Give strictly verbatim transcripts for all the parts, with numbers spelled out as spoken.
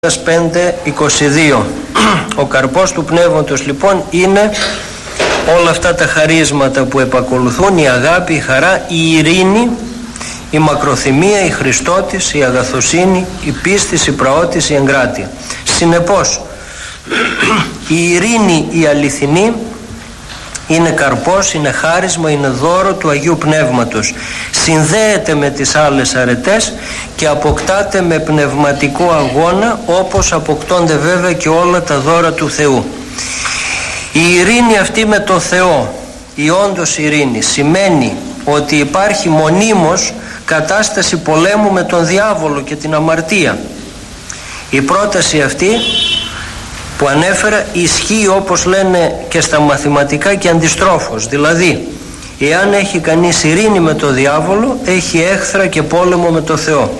πέντε είκοσι δύο. Ο καρπός του Πνεύματος λοιπόν είναι όλα αυτά τα χαρίσματα που επακολουθούν: η αγάπη, η χαρά, η ειρήνη, η μακροθυμία, η χριστότης, η αγαθοσύνη, η πίστης, η πραότης, η εγκράτεια. Συνεπώς η ειρήνη η αληθινή είναι καρπός, είναι χάρισμα, είναι δώρο του Αγίου Πνεύματος. Συνδέεται με τις άλλες αρετές και αποκτάται με πνευματικό αγώνα, όπως αποκτώνται βέβαια και όλα τα δώρα του Θεού. Η ειρήνη αυτή με το Θεό, η όντως ειρήνη, σημαίνει ότι υπάρχει μονίμως κατάσταση πολέμου με τον διάβολο και την αμαρτία. Η πρόταση αυτή που ανέφερα ισχύει, όπως λένε και στα μαθηματικά, και αντιστρόφως. Δηλαδή, εάν έχει κανείς ειρήνη με το διάβολο, έχει έχθρα και πόλεμο με το Θεό.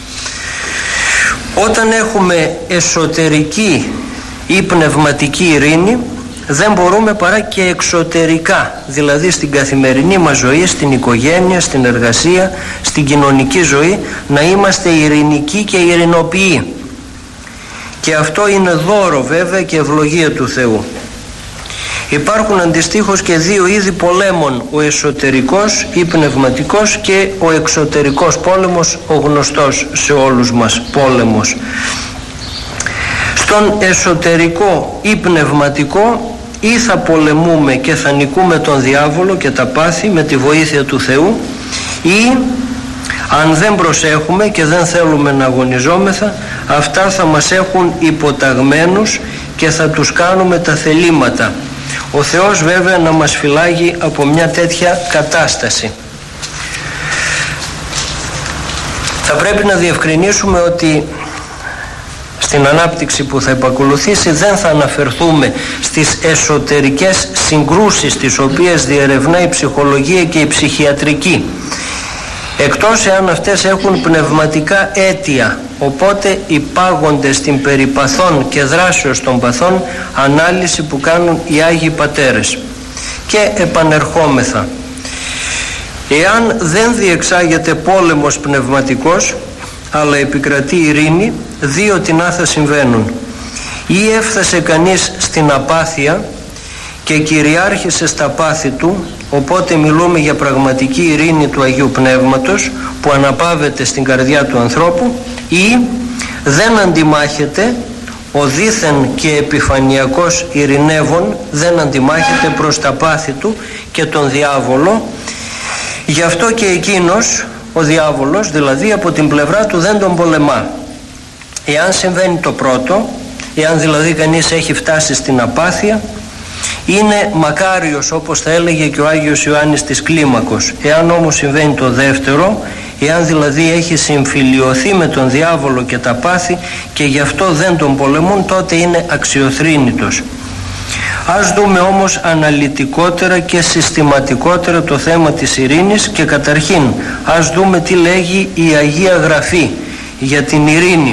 Όταν έχουμε εσωτερική ή πνευματική ειρήνη, δεν μπορούμε παρά και εξωτερικά, δηλαδή στην καθημερινή μας ζωή, στην οικογένεια, στην εργασία, στην κοινωνική ζωή, να είμαστε ειρηνικοί και ειρηνοποιοί. Και αυτό είναι δώρο βέβαια και ευλογία του Θεού. Υπάρχουν αντιστοίχως και δύο είδη πολέμων: ο εσωτερικός ή πνευματικός και ο εξωτερικός πόλεμος, ο γνωστός σε όλους μας πόλεμος. Στον εσωτερικό ή πνευματικό ή θα πολεμούμε και θα νικούμε τον διάβολο και τα πάθη με τη βοήθεια του Θεού, ή αν δεν προσέχουμε και δεν θέλουμε να αγωνιζόμεθα, αυτά θα μας έχουν υποταγμένους και θα τους κάνουμε τα θελήματα. Ο Θεός βέβαια να μας φυλάγει από μια τέτοια κατάσταση. Θα πρέπει να διευκρινίσουμε ότι στην ανάπτυξη που θα επακολουθήσει δεν θα αναφερθούμε στις εσωτερικές συγκρούσεις τις οποίες διερευνά η ψυχολογία και η ψυχιατρική, εκτός εάν αυτές έχουν πνευματικά αίτια, οπότε υπάγονται στην περί παθών και δράσεως των παθών ανάλυση που κάνουν οι Άγιοι Πατέρες. Και επανερχόμεθα. Εάν δεν διεξάγεται πόλεμος πνευματικός, αλλά επικρατεί ειρήνη, δύο τινά θα συμβαίνουν: ή έφτασε κανείς στην απάθεια και κυριάρχησε στα πάθη του, οπότε μιλούμε για πραγματική ειρήνη του Αγίου Πνεύματος που αναπαύεται στην καρδιά του ανθρώπου, ή δεν αντιμάχεται, ο δήθεν και επιφανειακός ειρηνεύων δεν αντιμάχεται προς τα πάθη του και τον διάβολο. Γι' αυτό και εκείνος, ο διάβολος δηλαδή, από την πλευρά του δεν τον πολεμά. Εάν συμβαίνει το πρώτο, εάν δηλαδή κανείς έχει φτάσει στην απάθεια, είναι μακάριος, όπως θα έλεγε και ο Άγιος Ιωάννης της Κλίμακος. Εάν όμως συμβαίνει το δεύτερο, εάν δηλαδή έχει συμφιλιωθεί με τον διάβολο και τα πάθη και γι' αυτό δεν τον πολεμούν, τότε είναι αξιοθρήνητος. Ας δούμε όμως αναλυτικότερα και συστηματικότερα το θέμα της ειρήνης και καταρχήν ας δούμε τι λέγει η Αγία Γραφή για την ειρήνη.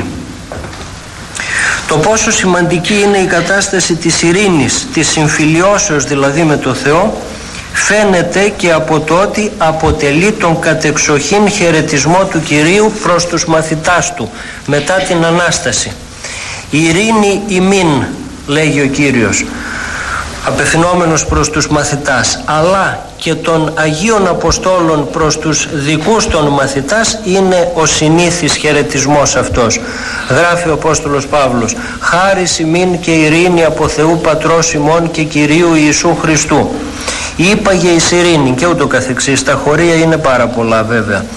Το πόσο σημαντική είναι η κατάσταση της ειρήνης, της συμφιλιώσεως δηλαδή με το Θεό, φαίνεται και από το ότι αποτελεί τον κατεξοχήν χαιρετισμό του Κυρίου προς τους μαθητάς του μετά την Ανάσταση. «Ειρήνη ημίν», λέγει ο Κύριος, απευθυνόμενος προς τους μαθητάς, αλλά και των Αγίων Αποστόλων προς τους δικούς των μαθητάς είναι ο συνήθις χαιρετισμός αυτός. Γράφει ο Απόστολος Παύλος: «Χάρις ημίν και ειρήνη από Θεού Πατρός ημών και Κυρίου Ιησού Χριστού». Είπαγε εις ειρήνη και ούτω καθεξής. Τα χωρία είναι πάρα πολλά βέβαια.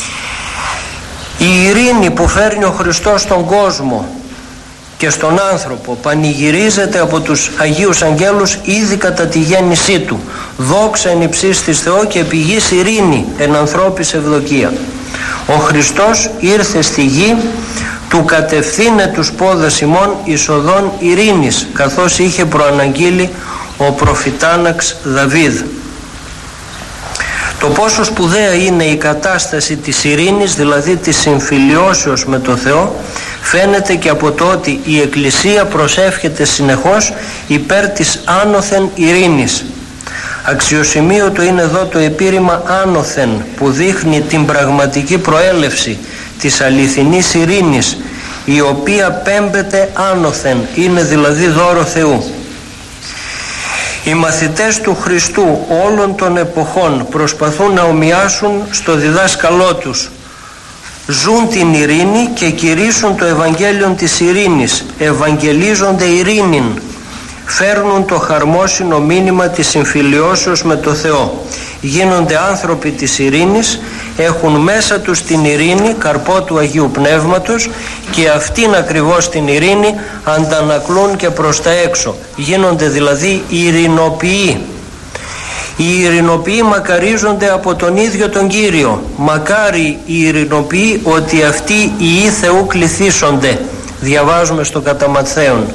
Η ειρήνη που φέρνει ο Χριστός στον κόσμο και στον άνθρωπο πανηγυρίζεται από τους Αγίους Αγγέλους ήδη κατά τη γέννησή του. «Δόξα εν υψής της Θεό και επί γης ειρήνη εν ανθρώπης ευδοκία». Ο Χριστός ήρθε στη γη, του κατευθύνε τους πόδας ημών εις οδόν ειρήνης, καθώς είχε προαναγγείλει ο προφητάναξ Δαβίδ. Το πόσο σπουδαία είναι η κατάσταση της ειρήνης, δηλαδή της συμφιλιώσεως με το Θεό, φαίνεται και από το ότι η Εκκλησία προσεύχεται συνεχώς υπέρ της άνωθεν ειρήνης. Αξιοσημείωτο είναι εδώ το επίρρημα άνωθεν που δείχνει την πραγματική προέλευση της αληθινής ειρήνης η οποία πέμπεται άνωθεν, είναι δηλαδή δώρο Θεού. Οι μαθητές του Χριστού όλων των εποχών προσπαθούν να ομοιάσουν στο διδάσκαλό τους. Ζουν την ειρήνη και κηρύσσουν το Ευαγγέλιο της ειρήνης, ευαγγελίζονται ειρήνην, φέρνουν το χαρμόσυνο μήνυμα της συμφιλιώσεως με το Θεό. Γίνονται άνθρωποι της ειρήνης, έχουν μέσα τους την ειρήνη, καρπό του Αγίου Πνεύματος, και αυτήν ακριβώς την ειρήνη αντανακλούν και προς τα έξω. Γίνονται δηλαδή ειρηνοποιοί. Οι ειρηνοποιοί μακαρίζονται από τον ίδιο τον Κύριο. Μακάρι οι ειρηνοποιοί ότι αυτοί οι ιοί Θεού κληθήσονται. Διαβάζουμε στο κατά Ματθαίον.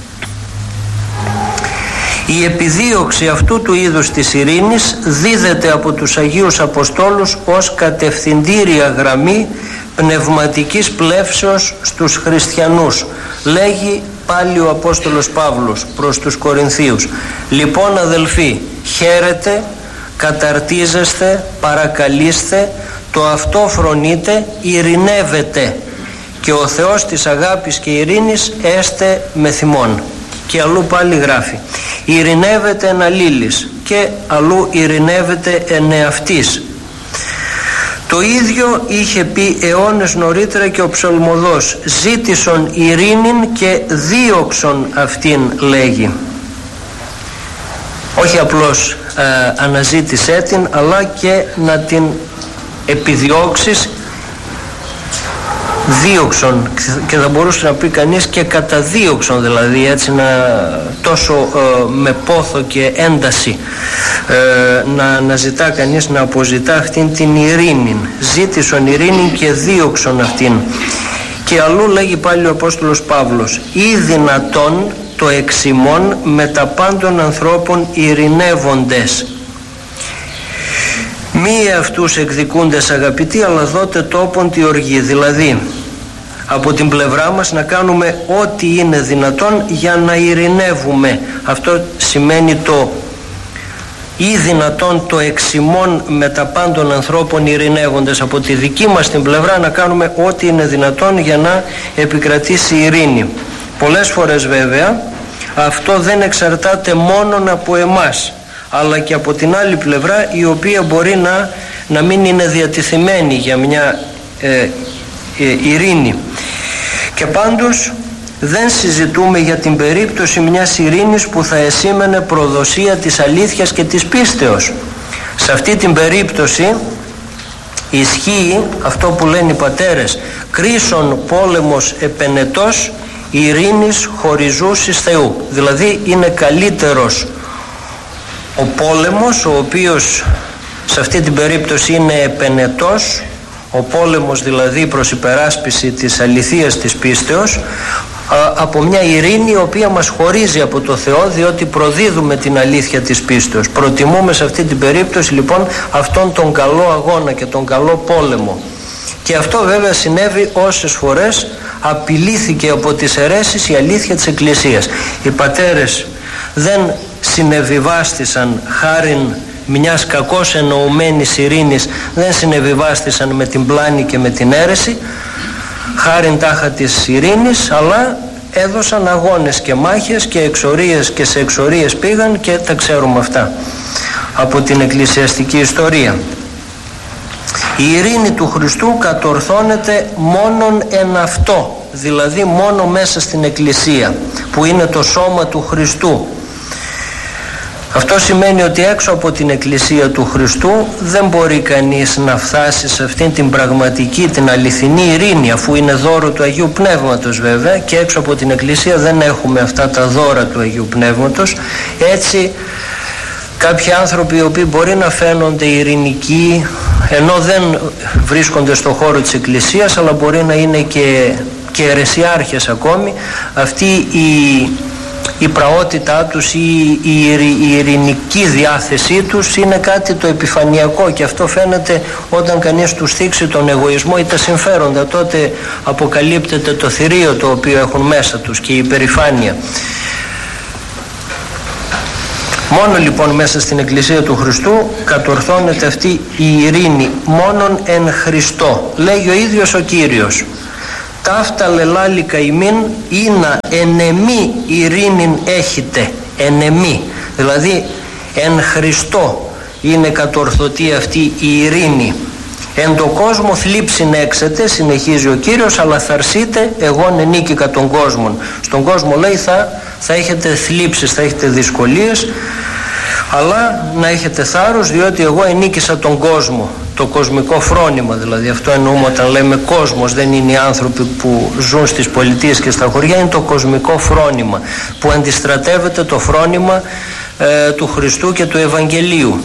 Η επιδίωξη αυτού του είδους της ειρήνης δίδεται από τους Αγίους Αποστόλους ως κατευθυντήρια γραμμή πνευματικής πλεύσεως στους χριστιανούς. Λέγει πάλι ο Απόστολος Παύλος προς τους Κορινθίους: λοιπόν αδελφοί, χαίρετε, καταρτίζεστε, παρακαλείστε, το αυτό φρονείτε, ειρηνεύετε, και ο Θεός της αγάπης και ειρήνης έστε με θυμών. Και αλλού πάλι γράφει: ειρηνεύεται εν αλλήλεις, και αλλού ειρηνεύεται εν εαυτής. Το ίδιο είχε πει αιώνες νωρίτερα και ο ψαλμοδός: ζήτησον ειρήνην και δίωξον αυτήν, λέγει. Όχι απλώς ε, αναζήτησέ την, αλλά και να την επιδιώξεις, δίωξον, και θα μπορούσε να πει κανείς και καταδίωξον, δηλαδή έτσι να, τόσο ε, με πόθο και ένταση ε, να αναζητά κανείς, να αποζητά αυτήν την ειρήνη. Ζήτησον ειρήνη και δίωξον αυτήν. Και αλλού λέγει πάλι ο Απόστολος Παύλος: ή δυνατόν το εξημών με τα πάντων ανθρώπων ειρηνεύοντες. Μη αυτούς εκδικούντες αγαπητοί, αλλά δώτε τόπον τη οργή. Δηλαδή από την πλευρά μας να κάνουμε ό,τι είναι δυνατόν για να ειρηνεύουμε. Αυτό σημαίνει το ή δυνατόν το εξημών με τα πάντων ανθρώπων ειρηνεύοντες. Από τη δική μας την πλευρά να κάνουμε ό,τι είναι δυνατόν για να επικρατήσει η ειρήνη. Πολλές φορές βέβαια αυτό δεν εξαρτάται μόνον από εμάς, αλλά και από την άλλη πλευρά, η οποία μπορεί να, να μην είναι διατηθειμένη για μια ε, ε, ειρήνη. Και πάντως δεν συζητούμε για την περίπτωση μιας ειρήνης που θα εσήμενε προδοσία της αλήθειας και της πίστεως. Σε αυτή την περίπτωση ισχύει αυτό που λένε οι πατέρες: κρίσον πόλεμος επενετός, ειρήνης χωριζούσης Θεού. Δηλαδή είναι καλύτερος ο πόλεμος, ο οποίος σε αυτή την περίπτωση είναι επενετός, ο πόλεμος δηλαδή προς υπεράσπιση της αληθείας της πίστεως, από μια ειρήνη η οποία μας χωρίζει από το Θεό, διότι προδίδουμε την αλήθεια της πίστεως. Προτιμούμε σε αυτή την περίπτωση λοιπόν αυτόν τον καλό αγώνα και τον καλό πόλεμο. Και αυτό βέβαια συνέβη όσες φορές απειλήθηκε από τις αιρέσεις η αλήθεια της Εκκλησίας. Οι πατέρες δεν συνεβιβάστησαν χάριν μιας κακώς εννοουμένης ειρήνης, δεν συνεβιβάστησαν με την πλάνη και με την αίρεση, χάριν τάχα της ειρήνης, αλλά έδωσαν αγώνες και μάχες και εξορίες, και σε εξορίες πήγαν, και τα ξέρουμε αυτά από την εκκλησιαστική ιστορία. Η ειρήνη του Χριστού κατορθώνεται μόνον εν αυτό, δηλαδή μόνο μέσα στην Εκκλησία, που είναι το σώμα του Χριστού. Αυτό σημαίνει ότι έξω από την Εκκλησία του Χριστού δεν μπορεί κανείς να φτάσει σε αυτήν την πραγματική, την αληθινή ειρήνη, αφού είναι δώρο του Αγίου Πνεύματος βέβαια, και έξω από την Εκκλησία δεν έχουμε αυτά τα δώρα του Αγίου Πνεύματος. Έτσι κάποιοι άνθρωποι οι οποίοι μπορεί να φαίνονται ειρηνικοί, ενώ δεν βρίσκονται στον χώρο της Εκκλησίας, αλλά μπορεί να είναι και, και αιρεσιάρχες ακόμη, αυτή η η πραότητά τους, η, η, η ειρηνική διάθεσή τους είναι κάτι το επιφανειακό, και αυτό φαίνεται όταν κανείς τους θίξει τον εγωισμό ή τα συμφέροντα. Τότε αποκαλύπτεται το θηρίο το οποίο έχουν μέσα τους και η υπερηφάνεια. Μόνο λοιπόν μέσα στην Εκκλησία του Χριστού κατορθώνεται αυτή η ειρήνη, μόνον εν Χριστώ. Λέγει ο ίδιος ο Κύριος: ταύτα λελάλη καημήν είναι ενεμή ειρήνην έχετε, ενεμή, δηλαδή εν Χριστώ είναι κατορθωτή αυτή η ειρήνη. Εν το κόσμο θλίψην έξετε, συνεχίζει ο Κύριος, αλλά θα αρσείτε εγώ ενίκηκα τον κόσμο. Στον κόσμο λέει θα, θα έχετε θλίψεις, θα έχετε δυσκολίες, αλλά να έχετε θάρρος, διότι εγώ ενίκησα τον κόσμο, το κοσμικό φρόνημα. Δηλαδή αυτό εννοούμε όταν λέμε κόσμος, δεν είναι οι άνθρωποι που ζουν στις πολιτείες και στα χωριά, είναι το κοσμικό φρόνημα που αντιστρατεύεται το φρόνημα ε, του Χριστού και του Ευαγγελίου.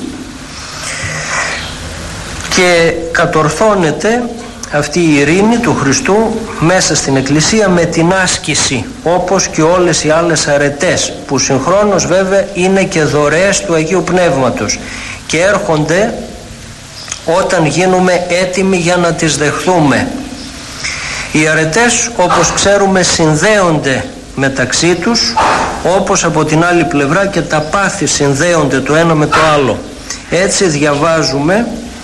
Και κατορθώνεται αυτή η ειρήνη του Χριστού μέσα στην Εκκλησία με την άσκηση, όπως και όλες οι άλλες αρετές, που συγχρόνως βέβαια είναι και δωρεές του Αγίου Πνεύματος και έρχονται όταν γίνουμε έτοιμοι για να τις δεχθούμε. Οι αρετές, όπως ξέρουμε, συνδέονται μεταξύ τους, όπως από την άλλη πλευρά και τα πάθη συνδέονται το ένα με το άλλο. Έτσι διαβάζουμε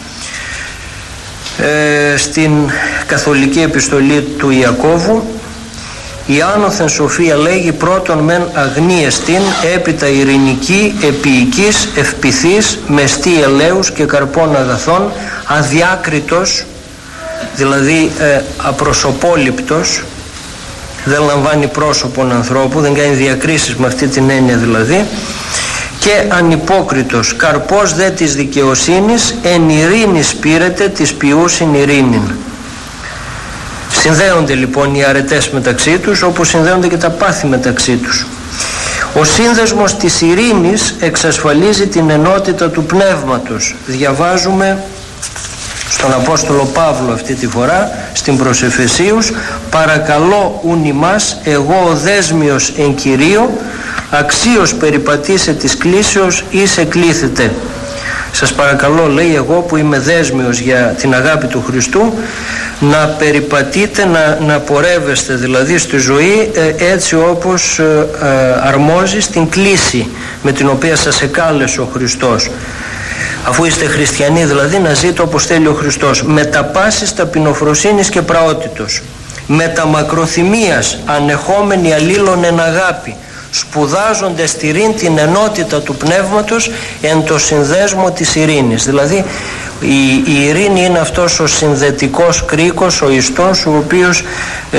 Ε, στην καθολική επιστολή του Ιακώβου, η άνωθεν σοφία λέγει πρώτον μεν αγνίεστην, έπειτα ειρηνική, επίοικης, ευπηθής, μεστή ελέους και καρπών αγαθών, αδιάκριτος, δηλαδή ε, απροσωπόληπτος, δεν λαμβάνει πρόσωπον ανθρώπου, δεν κάνει διακρίσεις με αυτή την έννοια δηλαδή, και ανυπόκριτος, καρπός δε της δικαιοσύνης, εν ειρήνης πήρεται της ποιούσιν ειρήνην. Συνδέονται λοιπόν οι αρετές μεταξύ τους, όπως συνδέονται και τα πάθη μεταξύ τους. Ο σύνδεσμος της ειρήνης εξασφαλίζει την ενότητα του πνεύματος. Διαβάζουμε στον Απόστολο Παύλο αυτή τη φορά, στην προς Εφεσίους, παρακαλώ ουν ημάς, εγώ ο δέσμιος εν Κυρίω, αξίως περιπατήσε της κλήσεως ή σε κλήθετε. Σας παρακαλώ, λέει, εγώ που είμαι δέσμιος για την αγάπη του Χριστού, να περιπατείτε, να, να πορεύεστε δηλαδή στη ζωή ε, έτσι όπως ε, ε, αρμόζει στην κλήση με την οποία σας εκάλεσε ο Χριστός. Αφού είστε χριστιανοί δηλαδή, να ζείτε όπως θέλει ο Χριστός, με τα πάσης ταπεινοφροσύνης και πραότητος, με τα μακροθυμίας ανεχόμενοι αλλήλων εν αγάπη, σπουδάζονται στηρήν την ενότητα του πνεύματος εν το συνδέσμο της ειρήνης. Δηλαδή η, η ειρήνη είναι αυτός ο συνδετικός κρίκος, ο ιστός, ο οποίος ε,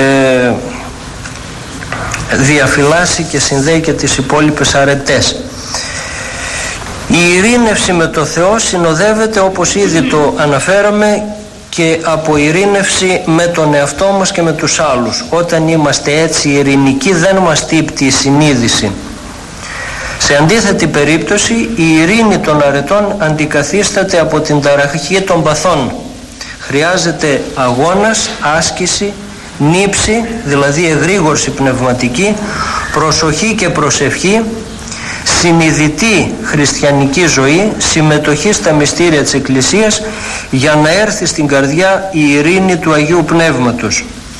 διαφυλάσσει και συνδέει και τις υπόλοιπες αρετές. Η ειρήνευση με το Θεό συνοδεύεται, όπως ήδη το αναφέραμε, και από ειρήνευση με τον εαυτό μας και με τους άλλους. Όταν είμαστε έτσι ειρηνικοί, δεν μας τύπτει η συνείδηση. Σε αντίθετη περίπτωση, η ειρήνη των αρετών αντικαθίσταται από την ταραχή των παθών. Χρειάζεται αγώνας, άσκηση, νύψη, δηλαδή εγρήγορση πνευματική, προσοχή και προσευχή, συνειδητή χριστιανική ζωή, συμμετοχή στα μυστήρια της Εκκλησίας, για να έρθει στην καρδιά η ειρήνη του Αγίου Πνεύματος.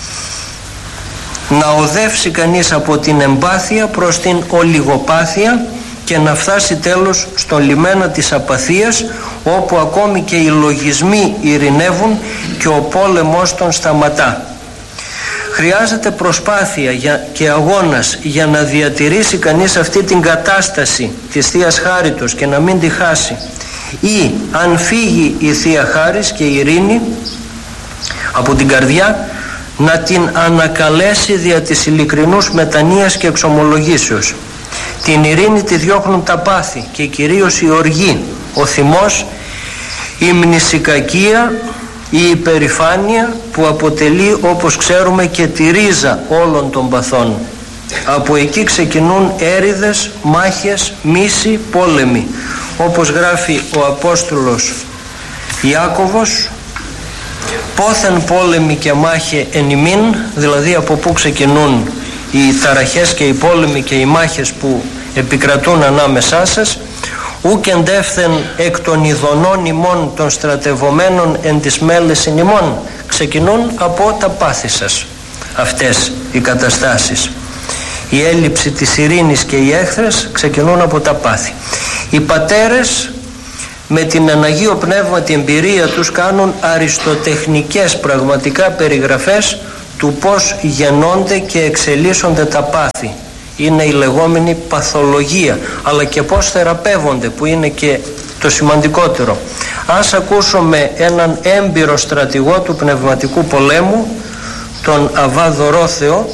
Να οδεύσει κανείς από την εμπάθεια προς την ολιγοπάθεια και να φτάσει τέλος στον λιμένα της απαθίας, όπου ακόμη και οι λογισμοί ειρηνεύουν και ο πόλεμος τον σταματά. Χρειάζεται προσπάθεια και αγώνας για να διατηρήσει κανείς αυτή την κατάσταση της Θείας Χάριτος και να μην τη χάσει. Ή αν φύγει η Θεία Χάρις και η ειρήνη από την καρδιά, να την ανακαλέσει δια της ειλικρινούς μετανοίας και εξομολογήσεως. Την ειρήνη τη διώχνουν τα πάθη και κυρίως η οργή, ο θυμός, η μνησικακία, η υπερηφάνεια, που αποτελεί, όπως ξέρουμε, και τη ρίζα όλων των παθών. Από εκεί ξεκινούν έρηδες, μάχες, μίση, πόλεμοι. Όπως γράφει ο Απόστολος Ιάκωβος, πόθεν πόλεμοι και μάχε εν ημίν, δηλαδή από πού ξεκινούν οι ταραχές και οι πόλεμοι και οι μάχες που επικρατούν ανάμεσά σας, ούκ εντεύθεν εκ των ειδονών ημών των στρατευομένων εν τις μέλες εν ημών. Ξεκινούν από τα πάθη σας αυτές οι καταστάσεις. Η έλλειψη της ειρήνης και οι έχθρες ξεκινούν από τα πάθη. Οι πατέρες με την εν Αγίο Πνεύμα την εμπειρία τους κάνουν αριστοτεχνικές πραγματικά περιγραφές του πώς γεννώνται και εξελίσσονται τα πάθη. Είναι η λεγόμενη παθολογία, αλλά και πώς θεραπεύονται, που είναι και το σημαντικότερο. Ας ακούσουμε έναν έμπειρο στρατηγό του πνευματικού πολέμου, τον Αββά Δωρόθεο,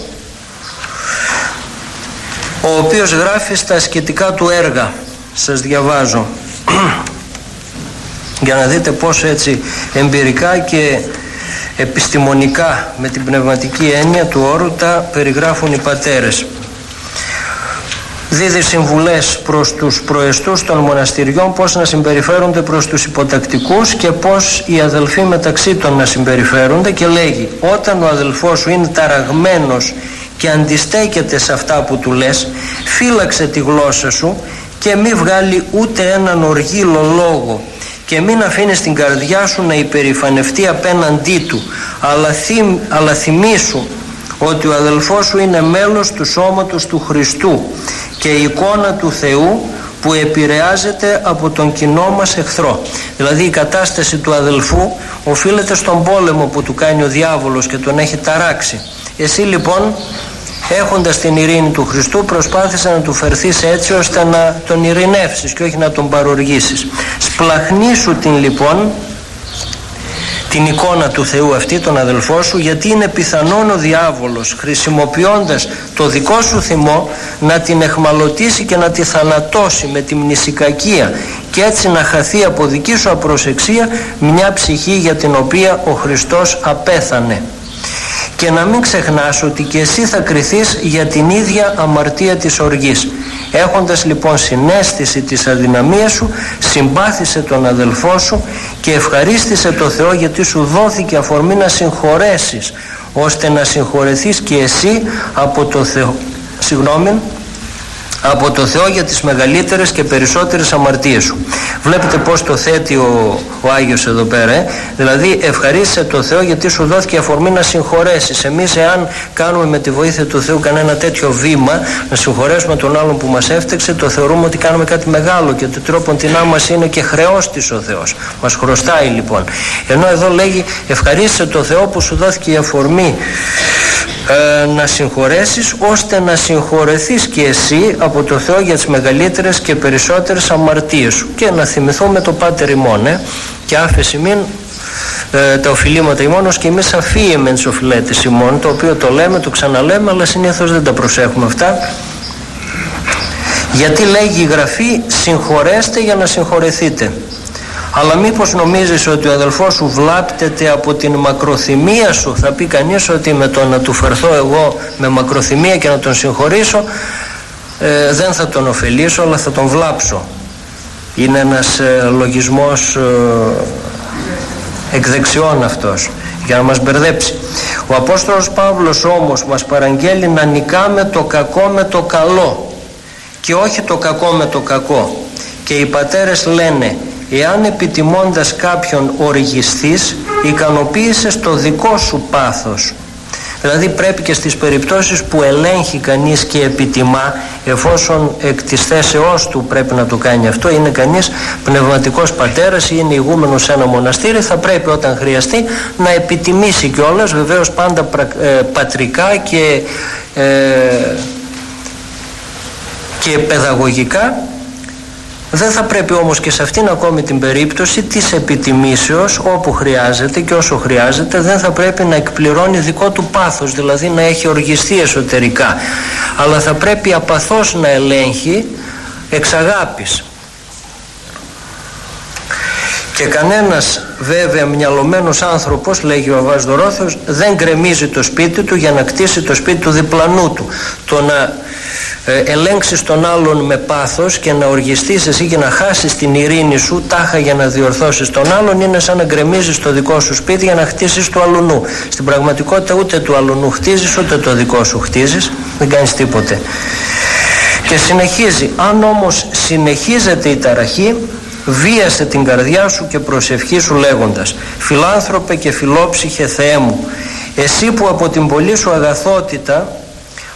ο οποίος γράφει στα ασκητικά του έργα. Σας διαβάζω για να δείτε πώς έτσι εμπειρικά και επιστημονικά, με την πνευματική έννοια του όρου, τα περιγράφουν οι πατέρες. Δίδει συμβουλές προς τους προεστούς των μοναστηριών πώς να συμπεριφέρονται προς τους υποτακτικούς και πώς οι αδελφοί μεταξύ των να συμπεριφέρονται, και λέγει: όταν ο αδελφός σου είναι ταραγμένος και αντιστέκεται σε αυτά που του λες, φύλαξε τη γλώσσα σου και μη βγάλει ούτε έναν οργήλο λόγο, και μην αφήνεις την καρδιά σου να υπερηφανευτεί απέναντί του, αλλά, θυμ, αλλά θυμήσου ότι ο αδελφός σου είναι μέλος του σώματος του Χριστού και η εικόνα του Θεού που επηρεάζεται από τον κοινό μας εχθρό. Δηλαδή η κατάσταση του αδελφού οφείλεται στον πόλεμο που του κάνει ο διάβολος και τον έχει ταράξει. Εσύ λοιπόν, έχοντας την ειρήνη του Χριστού, προσπάθησε να του φερθείς έτσι ώστε να τον ειρηνεύσεις και όχι να τον παροργήσεις. Σπλαχνίσου την λοιπόν την εικόνα του Θεού αυτή, τον αδελφό σου, γιατί είναι πιθανόν ο διάβολος, χρησιμοποιώντας το δικό σου θυμό, να την εχμαλωτήσει και να τη θανατώσει με τη μνησικακία, και έτσι να χαθεί από δική σου απροσεξία μια ψυχή για την οποία ο Χριστός απέθανε. Και να μην ξεχνάς ότι και εσύ θα κριθείς για την ίδια αμαρτία της οργής. Έχοντας λοιπόν συναίσθηση της αδυναμίας σου, συμπάθησε τον αδελφό σου και ευχαρίστησε το Θεό, γιατί σου δόθηκε αφορμή να συγχωρέσεις, ώστε να συγχωρεθείς και εσύ από το Θεό, συγγνώμη, από το Θεό για τις μεγαλύτερες και περισσότερες αμαρτίες σου. Βλέπετε πως το θέτει ο, ο Άγιος εδώ πέρα, ε? Δηλαδή ευχαρίστησε το Θεό γιατί σου δόθηκε αφορμή να συγχωρέσεις. Εμείς, εάν κάνουμε με τη βοήθεια του Θεού κανένα τέτοιο βήμα, να συγχωρέσουμε τον άλλον που μας έφταξε, το θεωρούμε ότι κάνουμε κάτι μεγάλο, και το τρόπον την μας είναι και χρεός της ο Θεός. Μας χρωστάει λοιπόν. Ενώ εδώ λέγει ευχαρίστησε το Θεό που σου δόθηκε η αφορμή ε, να συγχωρέσεις, ώστε να συγχωρεθείς και εσύ από το Θεό για τις μεγαλύτερες και περισσότερες αμαρτίες σου. Και να θυμηθούμε το Πάτερ ημών, ε, και άφεση μην ε, τα οφειλήματα ημών, και εμείς αφίεμεν τις οφειλέτες ημών, το οποίο το λέμε, το ξαναλέμε, αλλά συνήθως δεν τα προσέχουμε αυτά. Γιατί λέγει η Γραφή, συγχωρέστε για να συγχωρεθείτε. Αλλά μήπως νομίζεις ότι ο αδελφός σου βλάπτεται από την μακροθυμία σου? Θα πει κανείς ότι με το να του φερθώ εγώ με μακροθυμία και να τον συγχωρήσω, ε, δεν θα τον ωφελήσω, αλλά θα τον βλάψω. Είναι ένας ε, λογισμός ε, εκδεξιών αυτός, για να μας μπερδέψει. Ο Απόστολος Παύλος όμως μας παραγγέλει να νικάμε το κακό με το καλό και όχι το κακό με το κακό. Και οι πατέρες λένε, εάν επιτιμώντας κάποιον οργιστείς, ικανοποίησες το δικό σου πάθος. Δηλαδή πρέπει και στις περιπτώσεις που ελέγχει κανείς και επιτιμά, εφόσον εκ της θέσεώς του πρέπει να το κάνει αυτό, είναι κανείς πνευματικός πατέρας ή είναι ηγούμενος σε ένα μοναστήρι, θα πρέπει όταν χρειαστεί να επιτιμήσει κιόλας, βεβαίως πάντα ε, πατρικά και, ε, και παιδαγωγικά. Δεν θα πρέπει όμως και σε αυτήν ακόμη την περίπτωση της επιτιμήσεως, όπου χρειάζεται και όσο χρειάζεται, δεν θα πρέπει να εκπληρώνει δικό του πάθος, δηλαδή να έχει οργιστεί εσωτερικά, αλλά θα πρέπει απαθώς να ελέγχει εξ αγάπης. Και κανένας βέβαια μυαλωμένος άνθρωπος, λέγει ο Αββάς Δωρόθεος, δεν γκρεμίζει το σπίτι του για να κτίσει το σπίτι του διπλανού του. Το να ε, ελέγξεις τον άλλον με πάθος και να οργιστείς εσύ και να χάσεις την ειρήνη σου τάχα για να διορθώσεις τον άλλον, είναι σαν να γκρεμίζεις το δικό σου σπίτι για να χτίσεις του αλουνού. Στην πραγματικότητα ούτε του αλουνού χτίζεις, ούτε το δικό σου χτίζεις, δεν κάνεις τίποτε. Και συνεχίζει, αν όμως συνεχίζεται η ταραχή, βίασε την καρδιά σου και προσευχήσου λέγοντας, φιλάνθρωπε και φιλόψυχε Θεέ μου, εσύ που από την πολλή σου αγαθότητα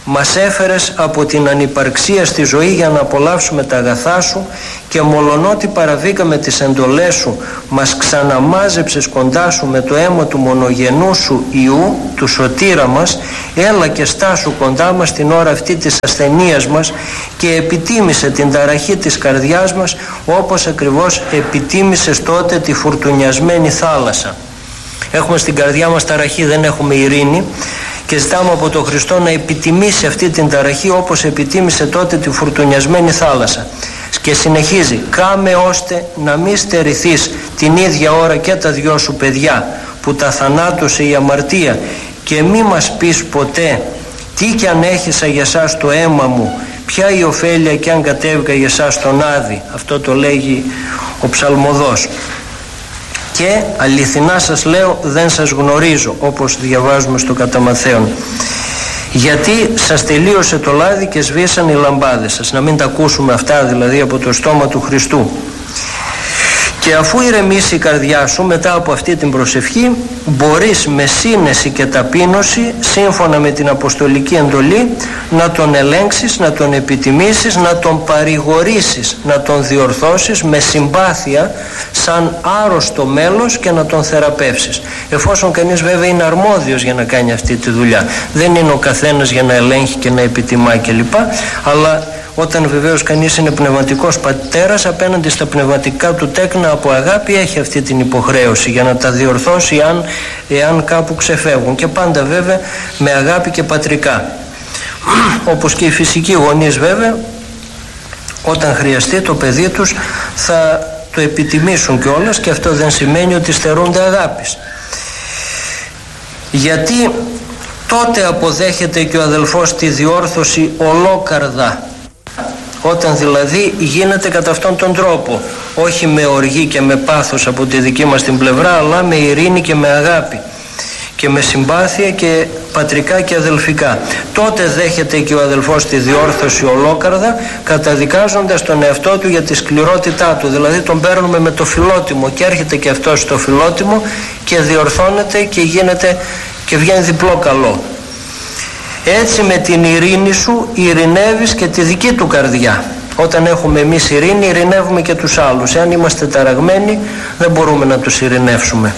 Μας έφερες από την ανυπαρξία στη ζωή για να απολαύσουμε τα αγαθά σου και μολονότι παραβήκαμε τις εντολές σου, μας ξαναμάζεψες κοντά σου με το αίμα του μονογενού σου Υιού, του σωτήρα μας. Έλα και στάσου κοντά μας την ώρα αυτή της ασθενείας μας και επιτίμησε την ταραχή της καρδιάς μας, όπως ακριβώς επιτίμησες τότε τη φουρτουνιασμένη θάλασσα. Έχουμε στην καρδιά μας ταραχή, δεν έχουμε ειρήνη, και ζητάμε από τον Χριστό να επιτιμήσει αυτή την ταραχή όπως επιτίμησε τότε τη φουρτουνιασμένη θάλασσα. Και συνεχίζει: κάμε ώστε να μην στερηθείς την ίδια ώρα και τα δυο σου παιδιά που τα θανάτωσε η αμαρτία, και μη μας πεις ποτέ τι κι αν έχισα για σας το αίμα μου, ποια η ωφέλεια κι αν κατέβηκα για σας τον Άδη. Αυτό το λέγει ο ψαλμοδός. Και αληθινά σας λέω, δεν σας γνωρίζω, όπως διαβάζουμε στο κατά Ματθαίον, γιατί σας τελείωσε το λάδι και σβήσαν οι λαμπάδες σας. Να μην τα ακούσουμε αυτά δηλαδή από το στόμα του Χριστού. Και αφού ηρεμήσει η καρδιά σου μετά από αυτή την προσευχή, μπορείς με σύνεση και ταπείνωση, σύμφωνα με την αποστολική εντολή, να τον ελέγξεις, να τον επιτιμήσεις, να τον παρηγορήσεις, να τον διορθώσεις με συμπάθεια σαν άρρωστο μέλος και να τον θεραπεύσεις. Εφόσον κανείς βέβαια είναι αρμόδιος για να κάνει αυτή τη δουλειά. Δεν είναι ο καθένας για να ελέγχει και να επιτιμά κλπ. Αλλά όταν βεβαίως κανείς είναι πνευματικός πατέρας, απέναντι στα πνευματικά του τέκνα από αγάπη έχει αυτή την υποχρέωση για να τα διορθώσει αν, εάν κάπου ξεφεύγουν, και πάντα βέβαια με αγάπη και πατρικά. Όπως και οι φυσικοί γονείς βέβαια, όταν χρειαστεί το παιδί τους θα το επιτιμήσουν κιόλας, και αυτό δεν σημαίνει ότι στερούνται αγάπης. Γιατί τότε αποδέχεται και ο αδελφός τη διόρθωση ολόκαρδα, όταν δηλαδή γίνεται κατά αυτόν τον τρόπο, όχι με οργή και με πάθος από τη δική μας την πλευρά, αλλά με ειρήνη και με αγάπη και με συμπάθεια και πατρικά και αδελφικά. Τότε δέχεται και ο αδελφός τη διόρθωση ολόκαρδα, καταδικάζοντας τον εαυτό του για τη σκληρότητά του. Δηλαδή τον παίρνουμε με το φιλότιμο και έρχεται και αυτός στο φιλότιμο και διορθώνεται και γίνεται και βγαίνει διπλό καλό. Έτσι με την ειρήνη σου ειρηνεύεις και τη δική του καρδιά. Όταν έχουμε εμείς ειρήνη, ειρηνεύουμε και τους άλλους. Εάν είμαστε ταραγμένοι, δεν μπορούμε να τους ειρηνεύσουμε.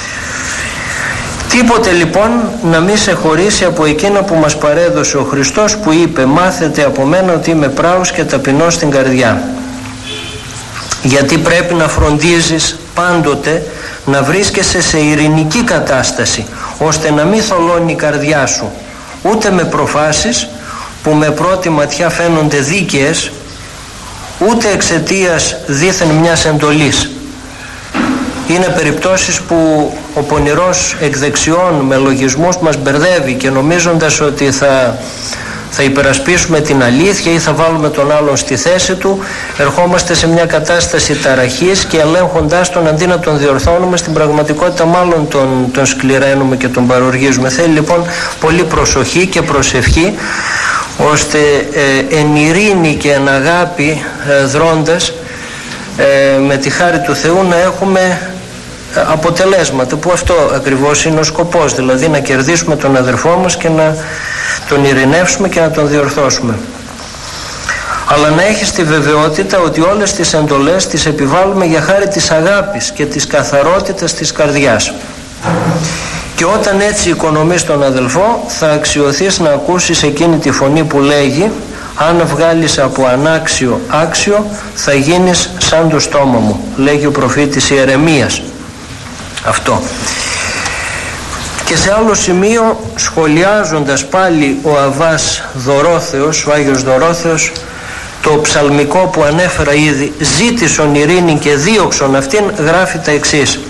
Τίποτε λοιπόν να μην σε χωρίσει από εκείνα που μας παρέδωσε ο Χριστός, που είπε: μάθετε από μένα ότι είμαι πράος και ταπεινός στην καρδιά. Γιατί πρέπει να φροντίζεις πάντοτε να βρίσκεσαι σε ειρηνική κατάσταση, ώστε να μην θολώνει η καρδιά σου ούτε με προφάσεις που με πρώτη ματιά φαίνονται δίκαιες, ούτε εξαιτίας δήθεν μιας εντολής. Είναι περιπτώσεις που ο πονηρός εκ δεξιών με λογισμούς μας μπερδεύει, και νομίζοντας ότι θα, θα υπερασπίσουμε την αλήθεια ή θα βάλουμε τον άλλον στη θέση του, ερχόμαστε σε μια κατάσταση ταραχής, και ελέγχοντάς τον, αντί να τον διορθώνουμε, στην πραγματικότητα μάλλον τον, τον σκληραίνουμε και τον παροργίζουμε. Θέλει λοιπόν πολύ προσοχή και προσευχή, ώστε ε, εν ειρήνη και εν αγάπη ε, δρώντας ε, με τη χάρη του Θεού να έχουμε αποτελέσματα, που αυτό ακριβώς είναι ο σκοπός, δηλαδή να κερδίσουμε τον αδερφό μας και να τον ειρηνεύσουμε και να τον διορθώσουμε. Αλλά να έχεις τη βεβαιότητα ότι όλες τις εντολές τις επιβάλλουμε για χάρη της αγάπης και της καθαρότητας της καρδιάς. Και όταν έτσι οικονομείς τον αδελφό, θα αξιωθείς να ακούσεις εκείνη τη φωνή που λέγει: αν βγάλεις από ανάξιο άξιο, θα γίνεις σαν το στόμα μου, λέγει ο προφήτης Ιερεμίας. Αυτό. Και σε άλλο σημείο, σχολιάζοντας πάλι ο Αββάς Δωρόθεος, ο Άγιος Δωρόθεος, το ψαλμικό που ανέφερα ήδη, ζήτησον ειρήνη και δίωξον αυτήν, γράφει τα εξής: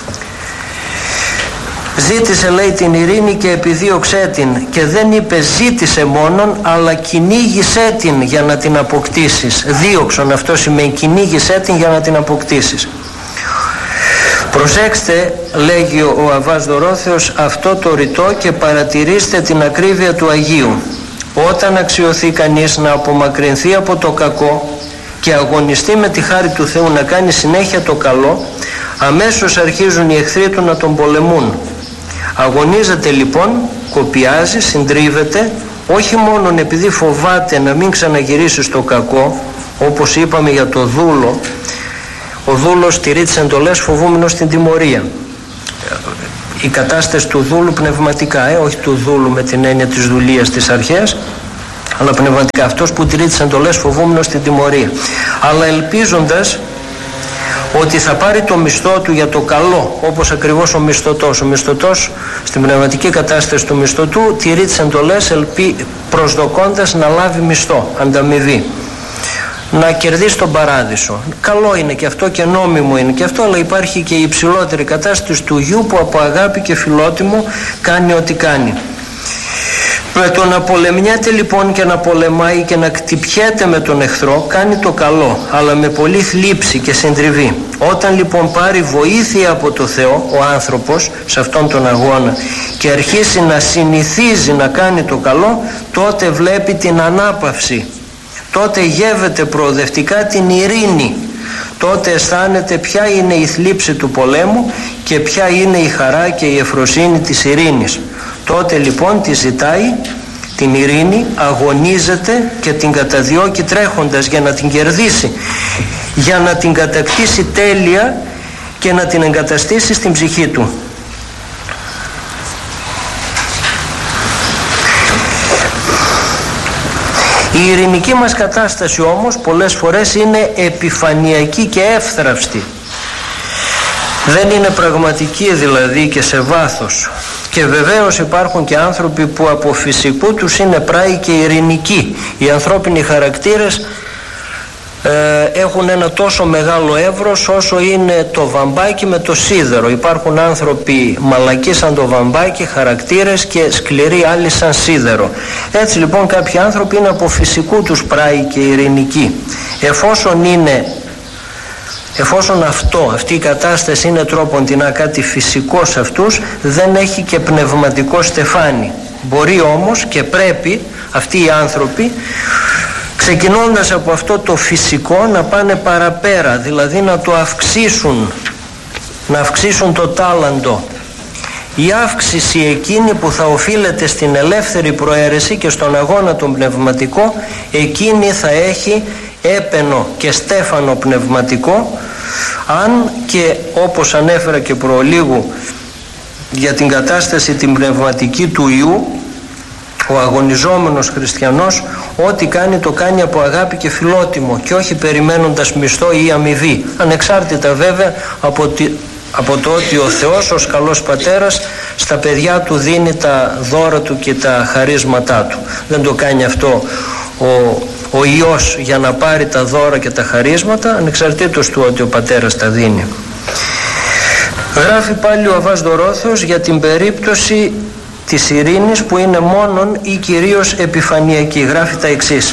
ζήτησε, λέει, την ειρήνη και επιδίωξέ την, και δεν είπε ζήτησε μόνον, αλλά κυνήγησέ την για να την αποκτήσεις. Δίωξον, αυτό σημαίνει κυνήγησέ την για να την αποκτήσεις. Προσέξτε, λέγει ο Αββάς Δωρόθεος, αυτό το ρητό και παρατηρήστε την ακρίβεια του Αγίου. Όταν αξιωθεί κανείς να απομακρυνθεί από το κακό και αγωνιστεί με τη χάρη του Θεού να κάνει συνέχεια το καλό, αμέσως αρχίζουν οι εχθροί του να τον πολεμούν. Αγωνίζεται λοιπόν, κοπιάζει, συντρίβεται, όχι μόνο επειδή φοβάται να μην ξαναγυρίσει στο κακό, όπως είπαμε για το δούλο, ο δούλος τηρεί τις εντολές φοβούμενος την τιμωρία. Η κατάσταση του δούλου πνευματικά, ε, όχι του δούλου με την έννοια της δουλείας στις αρχές, αλλά πνευματικά, αυτός που τηρεί τις εντολές φοβούμενος την τιμωρία, αλλά ελπίζοντας ότι θα πάρει το μισθό του για το καλό, όπως ακριβώς ο μισθωτός. Ο μισθωτός στην πνευματική κατάσταση του μισθωτού τηρεί τις εντολές ελπί, προσδοκώντας να λάβει μισθό, ανταμοιβή, να κερδίσει τον παράδεισο. Καλό είναι και αυτό και νόμιμο είναι και αυτό, αλλά υπάρχει και η υψηλότερη κατάσταση του γιου που από αγάπη και φιλότιμο κάνει ό,τι κάνει. Με το να πολεμιάται λοιπόν και να πολεμάει και να κτυπιέται με τον εχθρό κάνει το καλό, αλλά με πολύ θλίψη και συντριβή. Όταν λοιπόν πάρει βοήθεια από το Θεό ο άνθρωπος σε αυτόν τον αγώνα και αρχίσει να συνηθίζει να κάνει το καλό, τότε βλέπει την ανάπαυση, τότε γεύεται προοδευτικά την ειρήνη, τότε αισθάνεται ποια είναι η θλίψη του πολέμου και ποια είναι η χαρά και η ευφροσύνη της ειρήνης. Τότε λοιπόν τη ζητάει την ειρήνη, αγωνίζεται και την καταδιώκει τρέχοντας για να την κερδίσει, για να την κατακτήσει τέλεια και να την εγκαταστήσει στην ψυχή του. Η ειρηνική μας κατάσταση όμως πολλές φορές είναι επιφανειακή και εύθραυστη. Δεν είναι πραγματική δηλαδή και σε βάθος. Και βεβαίως υπάρχουν και άνθρωποι που από φυσικού τους είναι πράοι και ειρηνικοί. Οι ανθρώπινοι χαρακτήρες ε, έχουν ένα τόσο μεγάλο εύρος όσο είναι το βαμβάκι με το σίδερο. Υπάρχουν άνθρωποι μαλακοί σαν το βαμβάκι, χαρακτήρες, και σκληροί άλλοι σαν σίδερο. Έτσι λοιπόν κάποιοι άνθρωποι είναι από φυσικού τους πράοι και ειρηνικοί. Εφόσον είναι Εφόσον αυτό, αυτή η κατάσταση είναι τρόποντινά κάτι φυσικό σε αυτούς, δεν έχει και πνευματικό στεφάνι. Μπορεί όμως και πρέπει αυτοί οι άνθρωποι, ξεκινώντας από αυτό το φυσικό, να πάνε παραπέρα, δηλαδή να το αυξήσουν, να αυξήσουν το τάλαντο. Η αύξηση εκείνη που θα οφείλεται στην ελεύθερη προαίρεση και στον αγώνα τον πνευματικό, εκείνη θα έχει έπαινο και στέφανο πνευματικό, αν και όπως ανέφερα και προλίγου για την κατάσταση την πνευματική του Ιού, ο αγωνιζόμενος χριστιανός ό,τι κάνει το κάνει από αγάπη και φιλότιμο και όχι περιμένοντας μισθό ή αμοιβή, ανεξάρτητα βέβαια από, τη, από το ότι ο Θεός ως καλός πατέρας στα παιδιά του δίνει τα δώρα του και τα χαρίσματά του. Δεν το κάνει αυτό ο ο Υιός για να πάρει τα δώρα και τα χαρίσματα, ανεξαρτήτως του ότι ο πατέρας τα δίνει. Γράφει πάλι ο Αββάς Δωρόθεος για την περίπτωση της ειρήνης που είναι μόνον ή κυρίως επιφανειακή. Γράφει τα εξής: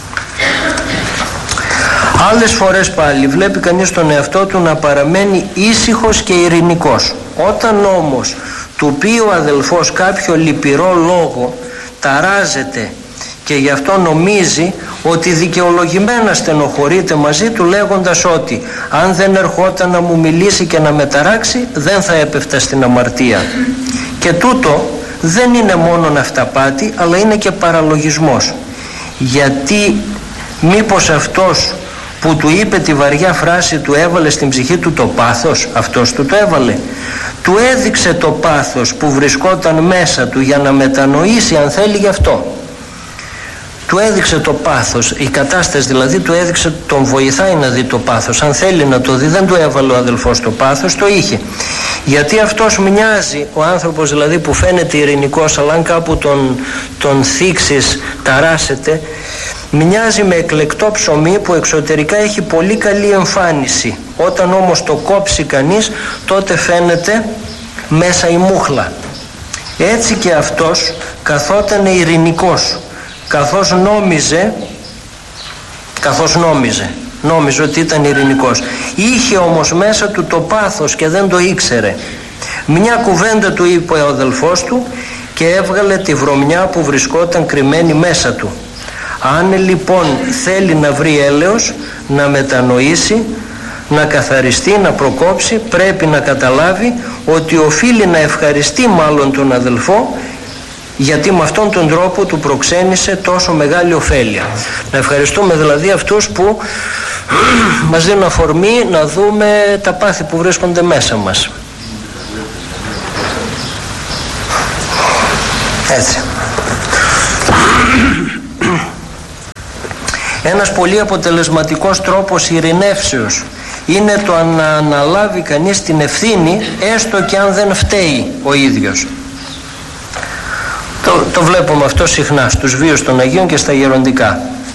άλλες φορές πάλι βλέπει κανείς τον εαυτό του να παραμένει ήσυχος και ειρηνικός. Όταν όμως του πει ο αδελφός κάποιο λυπηρό λόγο, ταράζεται και γι' αυτό νομίζει ότι δικαιολογημένα στενοχωρείται μαζί του, λέγοντας ότι αν δεν ερχόταν να μου μιλήσει και να με ταράξει δεν θα έπεφτα στην αμαρτία. Και τούτο δεν είναι μόνον αυταπάτη, αλλά είναι και παραλογισμός. Γιατί μήπως αυτός που του είπε τη βαριά φράση του έβαλε στην ψυχή του το πάθος? Αυτός του το έβαλε. Του έδειξε το πάθος που βρισκόταν μέσα του για να μετανοήσει αν θέλει γι' αυτό. Του έδειξε το πάθος, η κατάσταση δηλαδή του έδειξε, τον βοηθάει να δει το πάθος. Αν θέλει να το δει, δεν του έβαλε ο αδελφός το πάθος, το είχε. Γιατί αυτός μοιάζει, ο άνθρωπος δηλαδή που φαίνεται ειρηνικός, αλλά αν κάπου τον, τον θίξεις, ταράσεται, μοιάζει με εκλεκτό ψωμί που εξωτερικά έχει πολύ καλή εμφάνιση. Όταν όμως το κόψει κανείς, τότε φαίνεται μέσα η μούχλα. Έτσι και αυτός καθόταν ειρηνικός, καθώς νόμιζε, καθώς νόμιζε, νόμιζε ότι ήταν ειρηνικός. Είχε όμως μέσα του το πάθος και δεν το ήξερε. Μια κουβέντα του είπε ο αδελφός του και έβγαλε τη βρωμιά που βρισκόταν κρυμμένη μέσα του. Αν λοιπόν θέλει να βρει έλεος, να μετανοήσει, να καθαριστεί, να προκόψει, πρέπει να καταλάβει ότι οφείλει να ευχαριστεί μάλλον τον αδελφό γιατί με αυτόν τον τρόπο του προξένησε τόσο μεγάλη ωφέλεια. Να ευχαριστούμε δηλαδή αυτούς που μας δίνουν αφορμή να δούμε τα πάθη που βρίσκονται μέσα μας. Έτσι. Ένας πολύ αποτελεσματικός τρόπος ειρηνεύσεως είναι το να αναλάβει κανείς την ευθύνη, έστω και αν δεν φταίει ο ίδιος. Το, το βλέπουμε αυτό συχνά στους βίους των Αγίων και στα γεροντικά.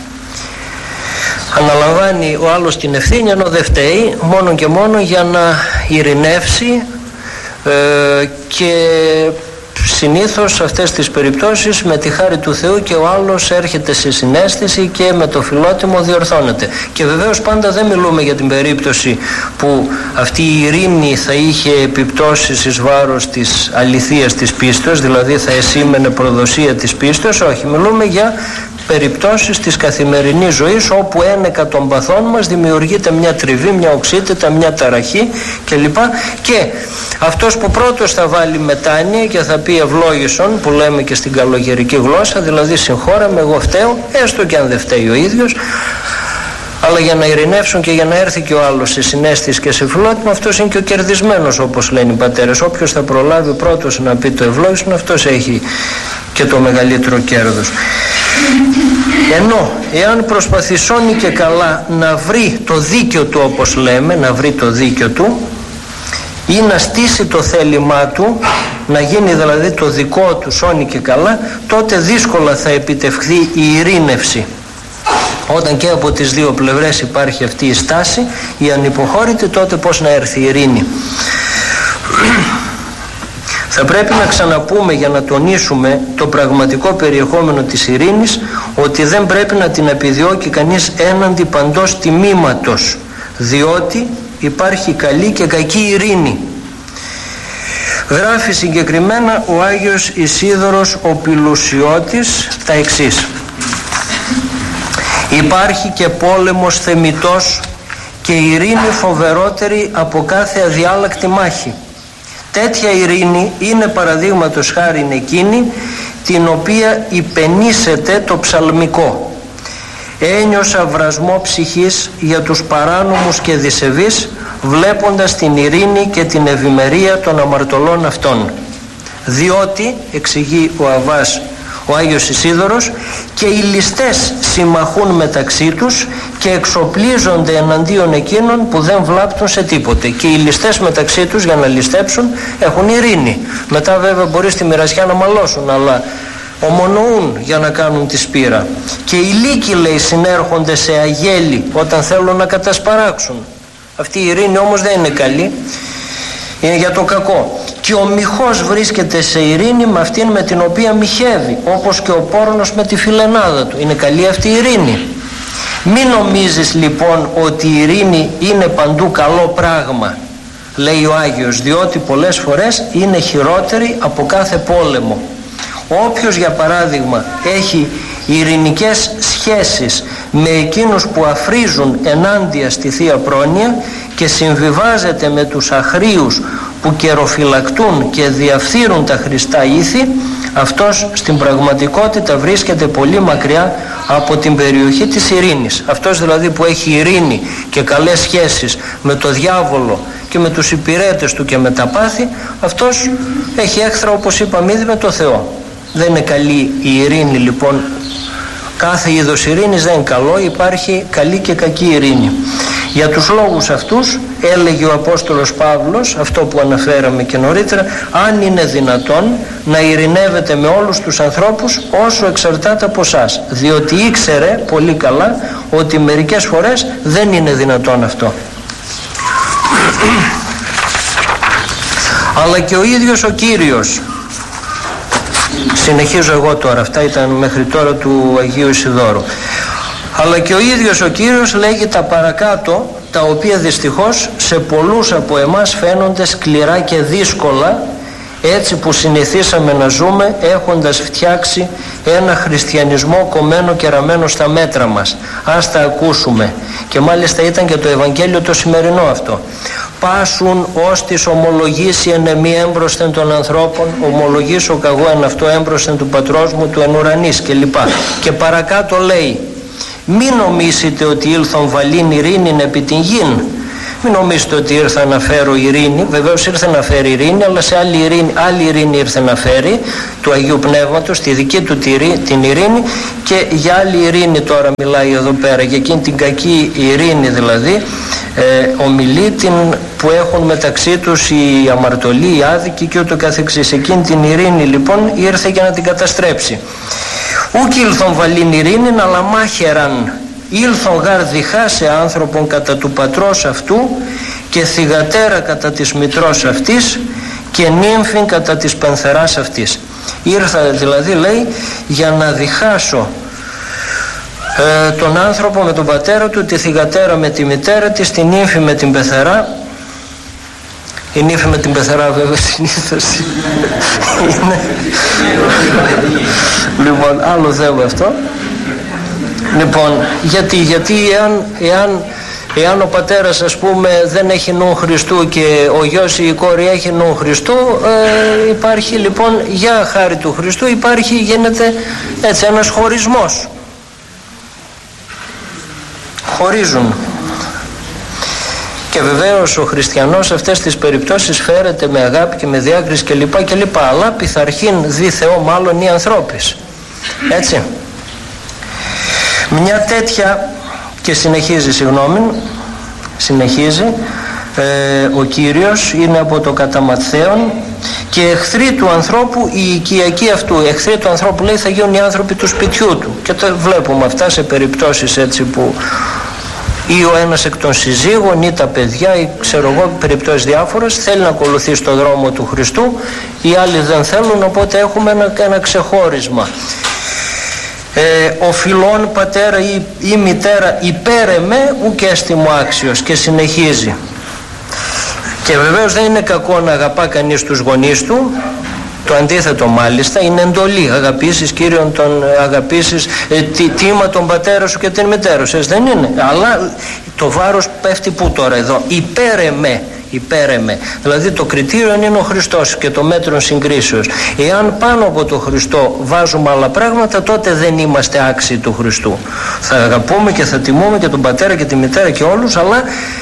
Αναλαμβάνει ο άλλος την ευθύνη ενώ δεν φταίει, μόνο και μόνο για να ειρηνεύσει ε, και συνήθως σε αυτές τις περιπτώσεις με τη χάρη του Θεού και ο άλλος έρχεται σε συναίσθηση και με το φιλότιμο διορθώνεται. Και βεβαίως πάντα δεν μιλούμε για την περίπτωση που αυτή η ειρήνη θα είχε επιπτώσεις εις βάρος της αληθείας της πίστεως, δηλαδή θα εσήμενε προδοσία της πίστεως. Όχι, μιλούμε για περιπτώσεις της καθημερινής ζωής όπου ένεκα των παθών μας δημιουργείται μια τριβή, μια οξύτητα, μια ταραχή κλπ. Και αυτός που πρώτος θα βάλει μετάνοια και θα πει ευλόγησον, που λέμε και στην καλογερική γλώσσα, δηλαδή συγχώραμε, εγώ φταίω, έστω και αν δεν φταίει ο ίδιος, αλλά για να ειρηνεύσουν και για να έρθει και ο άλλος σε συναίσθηση και σε φιλότιμο, αυτός είναι και ο κερδισμένος, όπως λένε οι πατέρες. Όποιος θα προλάβει πρώτος να πει το ευλόγησον, αυτός έχει και το μεγαλύτερο κέρδος. Ενώ εάν προσπαθησώνει και καλά να βρει το δίκιο του, όπως λέμε, να βρει το δίκιο του ή να στήσει το θέλημά του, να γίνει δηλαδή το δικό του σώνει και καλά, τότε δύσκολα θα επιτευχθεί η ειρήνευση. Όταν και από τις δύο πλευρές υπάρχει αυτή η στάση, η ανυποχώρητη, τότε πώς να έρθει η ειρήνη? Θα πρέπει να ξαναπούμε, για να τονίσουμε το πραγματικό περιεχόμενο της ειρήνης, ότι δεν πρέπει να την επιδιώκει κανείς έναντι παντός τιμήματος, διότι υπάρχει καλή και κακή ειρήνη. Γράφει συγκεκριμένα ο Άγιος Ισίδωρος ο Πηλουσιώτης τα εξής: υπάρχει και πόλεμος θεμιτός και ειρήνη φοβερότερη από κάθε αδιάλακτη μάχη. Τέτοια ειρήνη είναι παραδείγματος χάριν εκείνη την οποία υπενήσεται το ψαλμικό. Ένιωσα βρασμό ψυχής για τους παράνομους και δισεβείς, βλέποντας την ειρήνη και την ευημερία των αμαρτωλών αυτών. Διότι, εξηγεί ο Αββάς ο Άγιος Ισίδωρος, και οι ληστές συμμαχούν μεταξύ τους και εξοπλίζονται εναντίον εκείνων που δεν βλάπτουν σε τίποτε. Και οι ληστές μεταξύ τους, για να ληστέψουν, έχουν ειρήνη. Μετά βέβαια μπορεί στη μοιρασιά να μαλώσουν, αλλά ομονοούν για να κάνουν τη σπήρα. Και οι λύκοι, λέει, συνέρχονται σε αγέλη όταν θέλουν να κατασπαράξουν. Αυτή η ειρήνη όμως δεν είναι καλή, είναι για το κακό. Και ο μυχός βρίσκεται σε ειρήνη με αυτήν με την οποία μοιχεύει, όπως και ο πόρνος με τη φιλενάδα του. Είναι καλή αυτή η ειρήνη. Μην νομίζεις λοιπόν ότι η ειρήνη είναι παντού καλό πράγμα, λέει ο Άγιος, διότι πολλές φορές είναι χειρότερη από κάθε πόλεμο. Όποιος για παράδειγμα έχει ειρηνικές σχέσεις με εκείνους που αφρίζουν ενάντια στη Θεία Πρόνοια και συμβιβάζεται με τους αχρείους που καιροφυλακτούν και διαφθείρουν τα Χριστά ήθη, αυτός στην πραγματικότητα βρίσκεται πολύ μακριά από την περιοχή της ειρήνης. Αυτός δηλαδή που έχει ειρήνη και καλές σχέσεις με το διάβολο και με τους υπηρέτες του και με τα πάθη, αυτός έχει έχθρα, όπως είπαμε ήδη, με το Θεό. Δεν είναι καλή η ειρήνη λοιπόν. Κάθε είδος ειρήνης δεν είναι καλό, υπάρχει καλή και κακή ειρήνη. Για τους λόγους αυτούς έλεγε ο Απόστολος Παύλος, αυτό που αναφέραμε και νωρίτερα, αν είναι δυνατόν να ειρηνεύετε με όλους τους ανθρώπους όσο εξαρτάται από εσάς, διότι ήξερε πολύ καλά ότι μερικές φορές δεν είναι δυνατόν αυτό. Αλλά και ο ίδιος ο Κύριος, συνεχίζω εγώ τώρα, αυτά ήταν μέχρι τώρα του Αγίου Ισιδώρου, αλλά και ο ίδιος ο Κύριος λέγει τα παρακάτω, τα οποία δυστυχώς σε πολλούς από εμάς φαίνονται σκληρά και δύσκολα, έτσι που συνηθίσαμε να ζούμε έχοντας φτιάξει ένα χριστιανισμό κομμένο και ραμμένο στα μέτρα μας. Ας τα ακούσουμε. Και μάλιστα ήταν και το Ευαγγέλιο το σημερινό αυτό. πάσουν ως της ομολογήσει εν εμή έμπροσθεν των ανθρώπων, ομολογήσω καγώ εν αυτό έμπροσθεν του πατρός μου του εν ουρανής κλπ. Και παρακάτω λέει, μην νομίσετε ότι ήλθον βαλήν ειρήνην επί την γην. Μην νομίζετε ότι ήρθα να φέρω ειρήνη. Βεβαίως ήρθε να φέρει ειρήνη, αλλά σε άλλη ειρήνη, άλλη ειρήνη ήρθε να φέρει του Αγίου Πνεύματος, τη δική του την ειρήνη, και για άλλη ειρήνη τώρα μιλάει εδώ πέρα, για εκείνη την κακή ειρήνη δηλαδή, ε, ομιλεί την που έχουν μεταξύ τους οι αμαρτωλοί, οι άδικοι και ούτω καθεξής. Εκείνη την ειρήνη λοιπόν ήρθε για να την καταστρέψει. Ούκ ήλθον βαλήν ειρήνην, αλλά μάχεραν. Ήλθον γάρ διχά σε άνθρωπον κατά του πατρός αυτού και θυγατέρα κατά της μητρός αυτής και νύμφην κατά της πενθεράς αυτής. Ήρθα δηλαδή, λέει, για να διχάσω ε, τον άνθρωπο με τον πατέρα του, τη θυγατέρα με τη μητέρα της, την νύμφη με την πεθερά. Η νύφη με την πεθερά βέβαια συνήθως είναι λοιπόν άλλο θέμα αυτό. Λοιπόν, γιατί, γιατί εάν, εάν, εάν ο πατέρας, ας πούμε, δεν έχει νου Χριστού και ο γιος ή η κόρη έχει νου Χριστού, ε, υπάρχει λοιπόν, για χάρη του Χριστού, υπάρχει, γίνεται έτσι ένας χωρισμός. Χωρίζουν. Και βεβαίως ο χριστιανός σε αυτές τις περιπτώσεις φέρεται με αγάπη και με διάκριση κλπ. κλπ. Αλλά πειθαρχήν δι Θεό μάλλον οι ανθρώπεις. Έτσι. Μια τέτοια, και συνεχίζει, συγγνώμη, συνεχίζει, ε, ο Κύριος είναι από το κατά Ματθαίον, και εχθροί του ανθρώπου, οι οικιακοί αυτού, εχθροί του ανθρώπου, λέει, θα γίνουν οι άνθρωποι του σπιτιού του. Και το βλέπουμε αυτά σε περιπτώσεις έτσι που ή ο ένας εκ των συζύγων ή τα παιδιά ή ξέρω εγώ, περιπτώσεις διάφορες, θέλει να ακολουθεί το δρόμο του Χριστού, οι άλλοι δεν θέλουν, οπότε έχουμε ένα, ένα ξεχώρισμα. Ε, ο φιλών πατέρα ή, ή μητέρα υπέρεμε ουκ έστι μου άξιος, και συνεχίζει. Και βεβαίως δεν είναι κακό να αγαπά κανείς τους γονείς του, το αντίθετο μάλιστα, είναι εντολή. Αγαπήσεις Κύριον τον, αγαπήσεις ε, τι, τίμα τον πατέρα σου και την μητέρα σου, δεν είναι? Αλλά το βάρος πέφτει πού τώρα εδώ? Υπέρεμε. Υπέρεμε. Δηλαδή το κριτήριο είναι ο Χριστός και το μέτρο συγκρίσεως. Εάν πάνω από το Χριστό βάζουμε άλλα πράγματα, τότε δεν είμαστε άξιοι του Χριστού. Θα αγαπούμε και θα τιμούμε και τον πατέρα και τη μητέρα και όλους, αλλά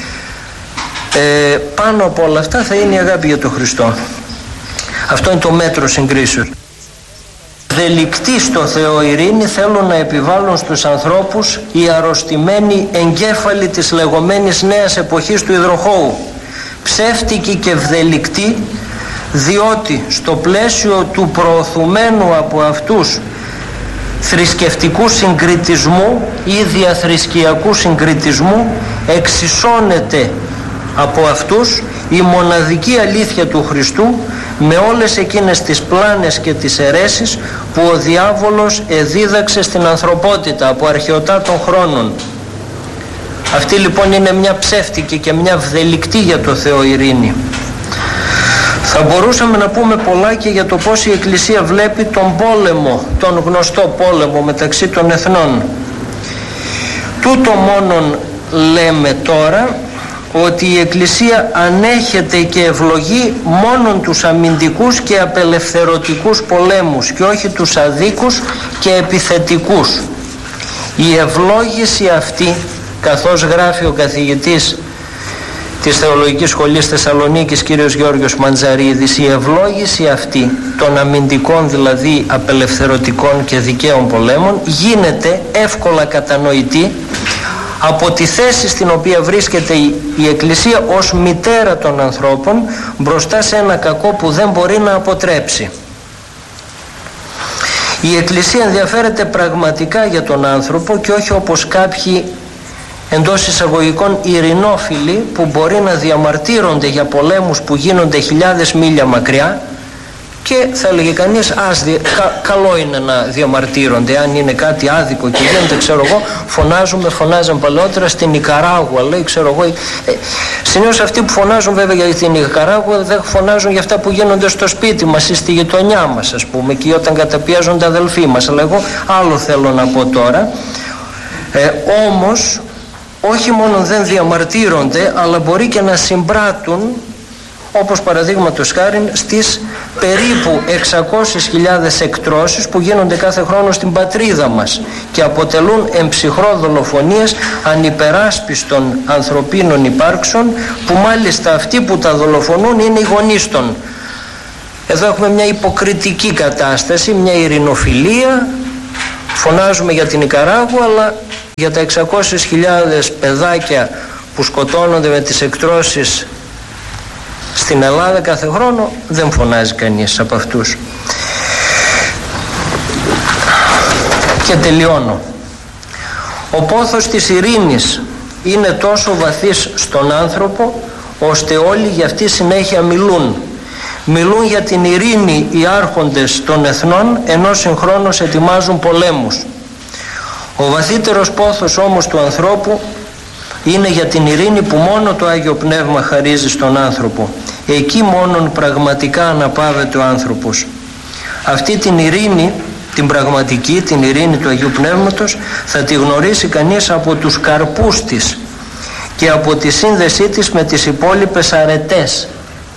ε, πάνω από όλα αυτά θα είναι η αγάπη για τον Χριστό. Αυτό είναι το μέτρο συγκρίσεως. Δελικτοί στο Θεό ειρήνη θέλουν να επιβάλλουν στους ανθρώπους οι αρρωστημένοι εγκέφαλοι της λεγόμενης νέας εποχής του υδροχώου. Ψεύτικοι και ευδελικτοί, διότι στο πλαίσιο του προωθουμένου από αυτούς θρησκευτικού συγκριτισμού ή διαθρησκειακού συγκριτισμού εξισώνεται από αυτούς η μοναδική αλήθεια του Χριστού με όλες εκείνες τις πλάνες και τις αιρέσεις που ο διάβολος εδίδαξε στην ανθρωπότητα από αρχαιοτά των χρόνων. Αυτή λοιπόν είναι μια ψεύτικη και μια βδελικτή για το Θεό ειρήνη. Θα μπορούσαμε να πούμε πολλά και για το πώς η Εκκλησία βλέπει τον πόλεμο, τον γνωστό πόλεμο μεταξύ των εθνών. Τούτο μόνον λέμε τώρα, ότι η Εκκλησία ανέχεται και ευλογεί μόνον τους αμυντικούς και απελευθερωτικούς πολέμους και όχι τους αδίκους και επιθετικούς. Η ευλόγηση αυτή, καθώς γράφει ο καθηγητής της Θεολογικής Σχολής Θεσσαλονίκης κύριος Γιώργος Μαντζαρίδης, η ευλόγηση αυτή των αμυντικών, δηλαδή απελευθερωτικών και δικαίων πολέμων, γίνεται εύκολα κατανοητή από τη θέση στην οποία βρίσκεται η Εκκλησία ως μητέρα των ανθρώπων μπροστά σε ένα κακό που δεν μπορεί να αποτρέψει. Η Εκκλησία ενδιαφέρεται πραγματικά για τον άνθρωπο και όχι όπως κάποιοι εντός εισαγωγικών ειρηνόφιλοι που μπορεί να διαμαρτύρονται για πολέμους που γίνονται χιλιάδες μίλια μακριά, και θα έλεγε κανείς ας δι... κα... καλό είναι να διαμαρτύρονται αν είναι κάτι άδικο και γίνεται, ξέρω εγώ, φωνάζουμε, φωνάζαν παλαιότερα στην Νικαράγουα, λέει, ξέρω εγώ, ε, συνήθως αυτοί που φωνάζουν βέβαια για την Νικαράγουα δεν φωνάζουν για αυτά που γίνονται στο σπίτι μας ή στη γειτονιά μας, ας πούμε, και όταν καταπιέζονται αδελφοί μας. Αλλά εγώ άλλο θέλω να πω τώρα, ε, όμως όχι μόνο δεν διαμαρτύρονται, αλλά μπορεί και να συμπράττουν, όπως παραδείγματος χάριν στις περίπου εξακόσιες χιλιάδες εκτρώσεις που γίνονται κάθε χρόνο στην πατρίδα μας και αποτελούν εμψυχρό δολοφονίες ανυπεράσπιστων ανθρωπίνων υπάρξεων, που μάλιστα αυτοί που τα δολοφονούν είναι οι γονείς των. Εδώ έχουμε μια υποκριτική κατάσταση, μια ειρηνοφιλία. Φωνάζουμε για την Νικαράγουα, αλλά για τα εξακόσιες χιλιάδες παιδάκια που σκοτώνονται με τις εκτρώσεις στην Ελλάδα κάθε χρόνο δεν φωνάζει κανείς από αυτούς. Και τελειώνω. Ο πόθος της ειρήνης είναι τόσο βαθύς στον άνθρωπο, ώστε όλοι για αυτή συνέχεια μιλούν. Μιλούν για την ειρήνη οι άρχοντες των εθνών, ενώ συγχρόνως ετοιμάζουν πολέμους. Ο βαθύτερος πόθος όμως του ανθρώπου είναι για την ειρήνη που μόνο το Άγιο Πνεύμα χαρίζει στον άνθρωπο. Εκεί μόνον πραγματικά αναπαύεται ο άνθρωπος. Αυτή την ειρήνη, την πραγματική, την ειρήνη του Αγίου Πνεύματος, θα τη γνωρίσει κανείς από τους καρπούς της και από τη σύνδεσή της με τις υπόλοιπες αρετές,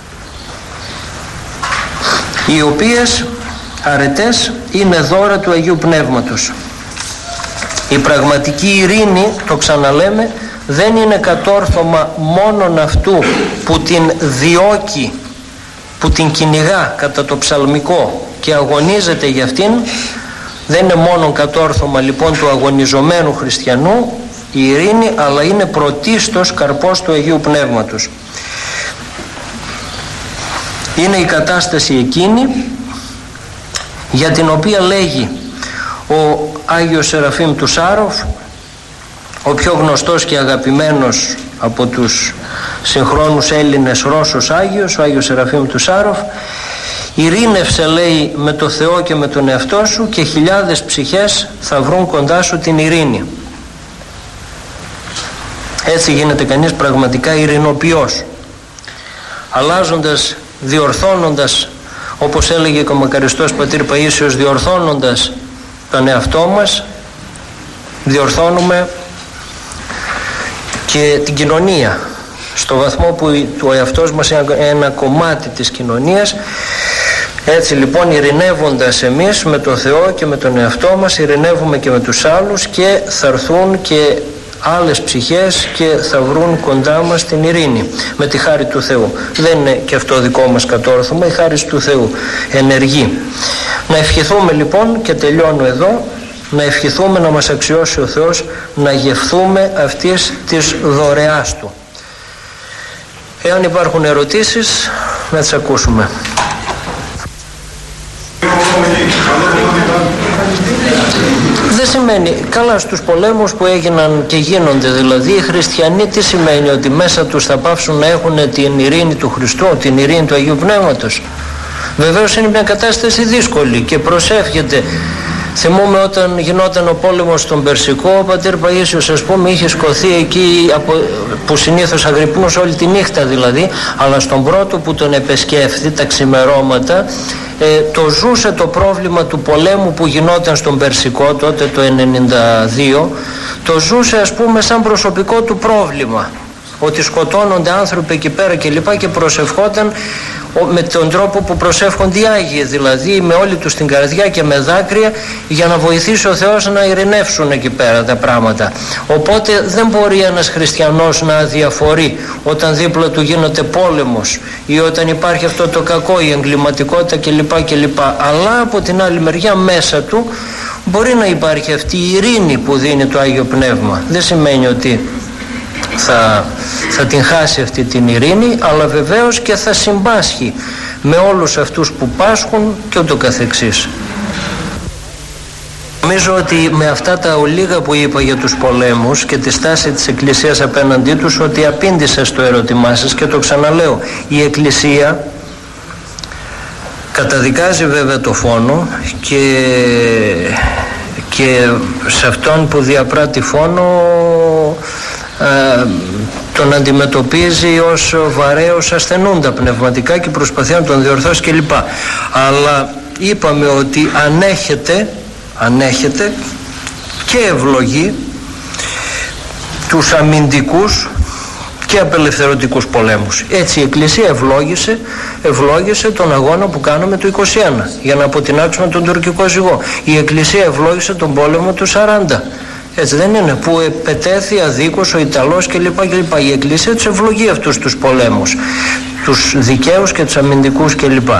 οι οποίες αρετές είναι δώρα του Αγίου Πνεύματος. Η πραγματική ειρήνη, το ξαναλέμε, δεν είναι κατόρθωμα μόνον αυτού που την διώκει, που την κυνηγά κατά το ψαλμικό και αγωνίζεται για αυτήν. Δεν είναι μόνον κατόρθωμα λοιπόν του αγωνιζομένου χριστιανού η ειρήνη, αλλά είναι πρωτίστως καρπός του Αγίου Πνεύματος. Είναι η κατάσταση εκείνη για την οποία λέγει ο Άγιος Σεραφείμ του Σάροφ, ο πιο γνωστός και αγαπημένος από τους συγχρόνους Έλληνες Ρώσος Άγιος, ο Άγιος Σεραφείμ του Σάροφ: «Ειρήνευσε», λέει, «με το Θεό και με τον εαυτό σου και χιλιάδες ψυχές θα βρουν κοντά σου την ειρήνη». Έτσι γίνεται κανείς πραγματικά ειρηνοποιός, αλλάζοντας, διορθώνοντας, όπως έλεγε και ο μακαριστός πατήρ Παΐσιος, διορθώνοντας τον εαυτό μας, διορθώνουμε και την κοινωνία, στο βαθμό που ο εαυτός μας είναι ένα κομμάτι της κοινωνίας. Έτσι λοιπόν, ειρηνεύοντας εμείς με τον Θεό και με τον εαυτό μας, ειρηνεύουμε και με τους άλλους και θα έρθουν και άλλες ψυχές και θα βρουν κοντά μας την ειρήνη με τη χάρη του Θεού. Δεν είναι και αυτό δικό μας κατόρθωμα, η χάρη του Θεού ενεργεί. Να ευχηθούμε λοιπόν, και τελειώνω εδώ, να ευχηθούμε να μας αξιώσει ο Θεός να γευθούμε αυτής της δωρεάς Του. Εάν υπάρχουν ερωτήσεις, να τις ακούσουμε. Δεν σημαίνει, καλά, στους πολέμους που έγιναν και γίνονται δηλαδή, οι χριστιανοί τι σημαίνει? Ότι μέσα τους θα πάψουν να έχουν την ειρήνη του Χριστού, την ειρήνη του Αγίου Πνεύματος? Βεβαίως είναι μια κατάσταση δύσκολη και προσεύχεται. Θυμούμε όταν γινόταν ο πόλεμος στον Περσικό, ο πατήρ Παΐσιος, ας πούμε, είχε σκοθεί εκεί από, που συνήθως αγρυπνούσε όλη τη νύχτα δηλαδή, αλλά στον πρώτο που τον επεσκέφθη τα ξημερώματα, ε, το ζούσε το πρόβλημα του πολέμου που γινόταν στον Περσικό τότε το ενενήντα δύο, το ζούσε, ας πούμε, σαν προσωπικό του πρόβλημα, ότι σκοτώνονται άνθρωποι εκεί πέρα και λοιπά, και προσευχόταν με τον τρόπο που προσεύχονται οι Άγιοι, δηλαδή με όλη τους την καρδιά και με δάκρυα, για να βοηθήσει ο Θεός να ειρηνεύσουν εκεί πέρα τα πράγματα. Οπότε δεν μπορεί ένας χριστιανός να αδιαφορεί όταν δίπλα του γίνεται πόλεμος ή όταν υπάρχει αυτό το κακό, η εγκληματικότητα κλπ. κλπ. Αλλά από την άλλη μεριά μέσα του μπορεί να υπάρχει αυτή η ειρήνη που δίνει το Άγιο Πνεύμα. Δεν σημαίνει ότι θα, θα την χάσει αυτή την ειρήνη, αλλά βεβαίως και θα συμπάσχει με όλους αυτούς που πάσχουν και ούτω καθεξής. Νομίζω ότι με αυτά τα ολίγα που είπα για τους πολέμους και τη στάση της Εκκλησίας απέναντί τους, ότι απήντησα στο ερώτημά σας, και το ξαναλέω. Η Εκκλησία καταδικάζει βέβαια το φόνο και, και σε αυτόν που διαπράττει φόνο ε, τον αντιμετωπίζει ως βαρέως ασθενούντα πνευματικά και προσπαθεί να τον διορθώσει κλπ. Αλλά είπαμε ότι ανέχεται, ανέχεται και ευλογεί τους αμυντικούς και απελευθερωτικούς πολέμους. Έτσι η Εκκλησία ευλόγησε, ευλόγησε τον αγώνα που κάναμε το είκοσι ένα για να αποτινάξουμε τον τουρκικό ζυγό. Η Εκκλησία ευλόγησε τον πόλεμο του σαράντα. Έτσι δεν είναι, που επετέθη αδίκως ο Ιταλός κλπ. κλπ. Η Εκκλησία τους ευλογεί αυτούς τους πολέμους, τους δικαίους και τους αμυντικούς κλπ.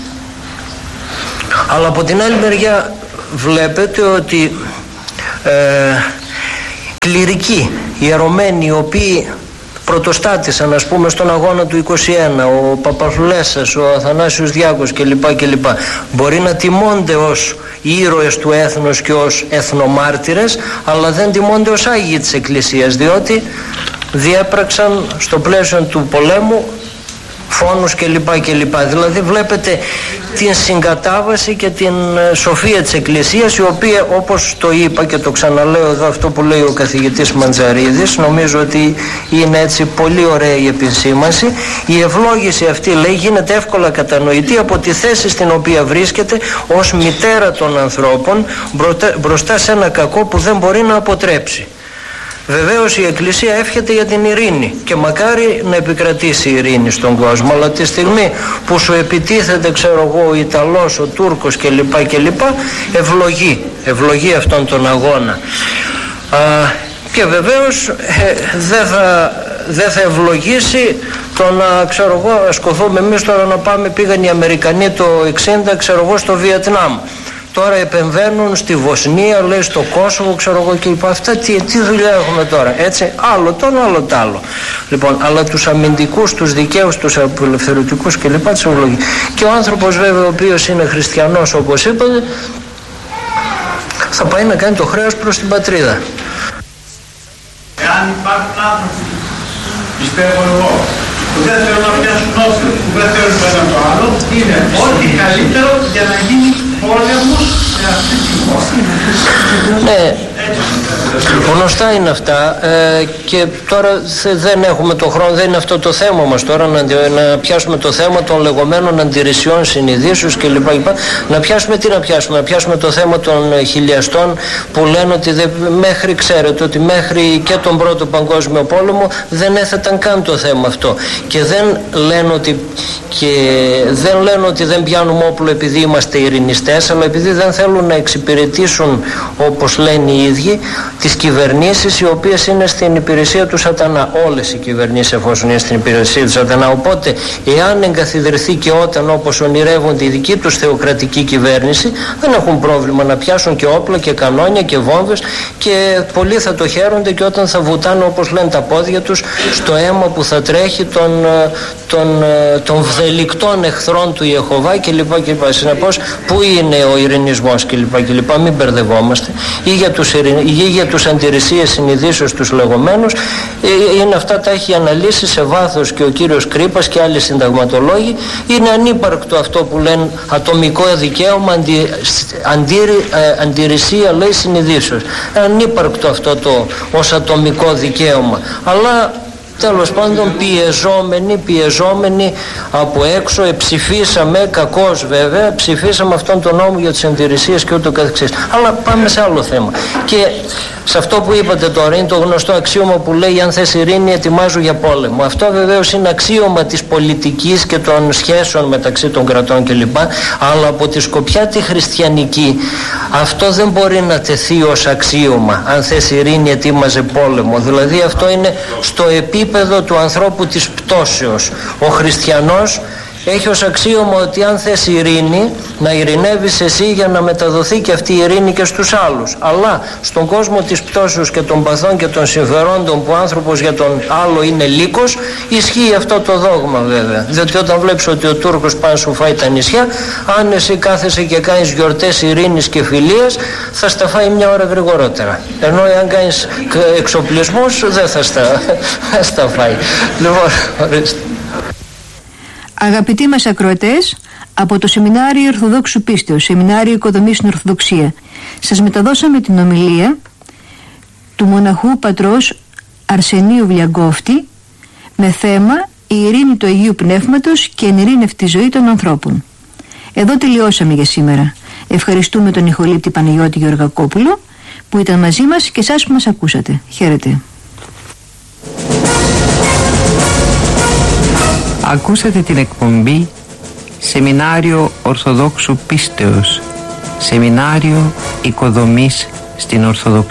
Αλλά από την άλλη μεριά βλέπετε ότι ε, κληρικοί, ιερωμένοι, οι οποίοι πρωτοστάτησαν ας πούμε στον αγώνα του είκοσι ένα, ο Παπαφλέσσας, ο Αθανάσιος Διάκος κλπ. κλπ. Μπορεί να τιμώνται ως ήρωες του έθνους και ως εθνομάρτυρες, αλλά δεν τιμώνται ως άγιοι της Εκκλησίας, διότι διέπραξαν στο πλαίσιο του πολέμου φόνους κλπ. κλπ. Δηλαδή βλέπετε την συγκατάβαση και την σοφία της Εκκλησίας, η οποία, όπως το είπα και το ξαναλέω εδώ, αυτό που λέει ο καθηγητής Μαντζαρίδης, νομίζω ότι είναι έτσι πολύ ωραία η επισήμανση. Η ευλόγηση αυτή, λέει, γίνεται εύκολα κατανοητή από τη θέση στην οποία βρίσκεται ως μητέρα των ανθρώπων μπροστά σε ένα κακό που δεν μπορεί να αποτρέψει. Βεβαίως η Εκκλησία εύχεται για την ειρήνη και μακάρι να επικρατήσει η ειρήνη στον κόσμο, αλλά τη στιγμή που σου επιτίθεται, ξέρω εγώ, ο Ιταλός, ο Τούρκος κλπ. κλπ. ευλογεί, ευλογεί αυτόν τον αγώνα. Α, και βεβαίως ε, δεν θα, δε θα ευλογήσει το να, ξέρω εγώ, ασκοθούμε εμείς τώρα να πάμε, πήγαν οι Αμερικανοί το εξήντα, ξέρω εγώ, στο Βιετνάμ. Τώρα επεμβαίνουν στη Βοσνία, λέει, στο Κόσοβο, ξέρω εγώ, και είπα, αυτά τι, τι δουλειά έχουμε τώρα, έτσι, άλλο το άλλο το άλλο. Λοιπόν, αλλά τους αμυντικούς, τους δικαίους, τους απελευθερωτικούς κλπ. Τους ευλογεί. Και ο άνθρωπος βέβαια, ο οποίος είναι χριστιανός, όπως είπατε, θα πάει να κάνει το χρέος προς την πατρίδα. Εάν υπάρχουν άνθρωποι, πιστεύω εγώ, που δεν θέλουν να πιάσουν όφελο, που δεν θέλουν το ένα το άλλο, είναι ό,τι καλύτερο για να γίνει πόλεμος σε αυτή τη χώρα. Ναι, γνωστά είναι αυτά ε, και τώρα δεν έχουμε το χρόνο, δεν είναι αυτό το θέμα μας τώρα να, να πιάσουμε το θέμα των λεγόμενων αντιρρησιών συνειδήσεως κλπ. Να πιάσουμε τι να πιάσουμε, να πιάσουμε το θέμα των χιλιαστών που λένε ότι δεν, μέχρι, ξέρετε ότι μέχρι και τον Πρώτο Παγκόσμιο Πόλεμο δεν έθεταν καν το θέμα αυτό και δεν λένε ότι, και δεν, λένε ότι δεν πιάνουμε όπλο επειδή είμαστε ειρηνιστές, αλλά επειδή δεν θέλουν να εξυπηρετήσουν, όπως λένε οι ίδιοι, τις κυβερνήσεις οι οποίες είναι στην υπηρεσία του σατανά. Όλες οι κυβερνήσεις εφόσον είναι στην υπηρεσία του σατανά. Οπότε εάν εγκαθιδρυθεί και όταν, όπως ονειρεύονται, η δική τους θεοκρατική κυβέρνηση, δεν έχουν πρόβλημα να πιάσουν και όπλα και κανόνια και βόμβες, και πολλοί θα το χαίρονται και όταν θα βουτάνε, όπως λένε, τα πόδια τους στο αίμα που θα τρέχει των, των, των βδελικτών εχθρών του Ιεχωβά κλπ. Συνεπώς, πού είναι ο ειρηνισμός κλπ. κλπ. Μην μπερδευόμαστε. Ή για τους, ή για τους αντιρρησίες συνειδήσεως τους λεγόμενους, είναι αυτά, τα έχει αναλύσει σε βάθος και ο κύριος Κρύπας και άλλοι συνταγματολόγοι. Είναι ανύπαρκτο αυτό που λένε ατομικό δικαίωμα, αντι, αντίρρη, ε, αντιρρησία, λέει, συνειδήσεως. Ανύπαρκτο αυτό το ως ατομικό δικαίωμα. Αλλά τέλος πάντων πιεζόμενοι, πιεζόμενοι από έξω, εψηφίσαμε, κακώς βέβαια, ψηφίσαμε αυτόν τον νόμο για τις αντιρρησίες και ούτω καθεξής. Αλλά πάμε σε άλλο θέμα. Και σε αυτό που είπατε τώρα είναι το γνωστό αξίωμα που λέει, αν θες ειρήνη ετοιμάζω για πόλεμο. Αυτό βεβαίως είναι αξίωμα της πολιτικής και των σχέσεων μεταξύ των κρατών κλπ. Αλλά από τη σκοπιά τη χριστιανική αυτό δεν μπορεί να τεθεί ως αξίωμα. Αν θες ειρήνη ετοίμαζε πόλεμο. Δηλαδή αυτό είναι στο επίπεδο του ανθρώπου της πτώσεως. Ο χριστιανός έχει ως αξίωμα ότι αν θες ειρήνη, να ειρηνεύεις εσύ για να μεταδοθεί και αυτή η ειρήνη και στους άλλους. Αλλά στον κόσμο της πτώσεως και των παθών και των συμφερόντων που ο άνθρωπος για τον άλλο είναι λύκος, ισχύει αυτό το δόγμα βέβαια. Διότι όταν βλέπεις ότι ο Τούρκος πάει να σου φάει τα νησιά, αν εσύ κάθεσαι και κάνεις γιορτές ειρήνης και φιλίας, θα στα φάει μια ώρα γρηγορότερα. Ενώ αν κάνεις εξοπλισμούς, δεν θα στα, στα φάει. Λοιπόν, ορίστε. Αγαπητοί μας ακροατές, από το Σεμινάριο Ορθοδόξου Πίστεως, Σεμινάριο Οικοδομής στην Ορθοδοξία, σας μεταδώσαμε την ομιλία του μοναχού πατρός Αρσενίου Βλιαγκόφτη με θέμα «Η ειρήνη του Αγίου Πνεύματος και η ειρήνευτη ζωή των ανθρώπων». Εδώ τελειώσαμε για σήμερα. Ευχαριστούμε τον ηχολήπτη Παναγιώτη Γεωργακόπουλο που ήταν μαζί μας και εσάς που μας ακούσατε. Χαίρετε. Ακούσατε την εκπομπή Σεμινάριο Ορθοδόξου Πίστεως, Σεμινάριο Οικοδομής στην Ορθοδοξία.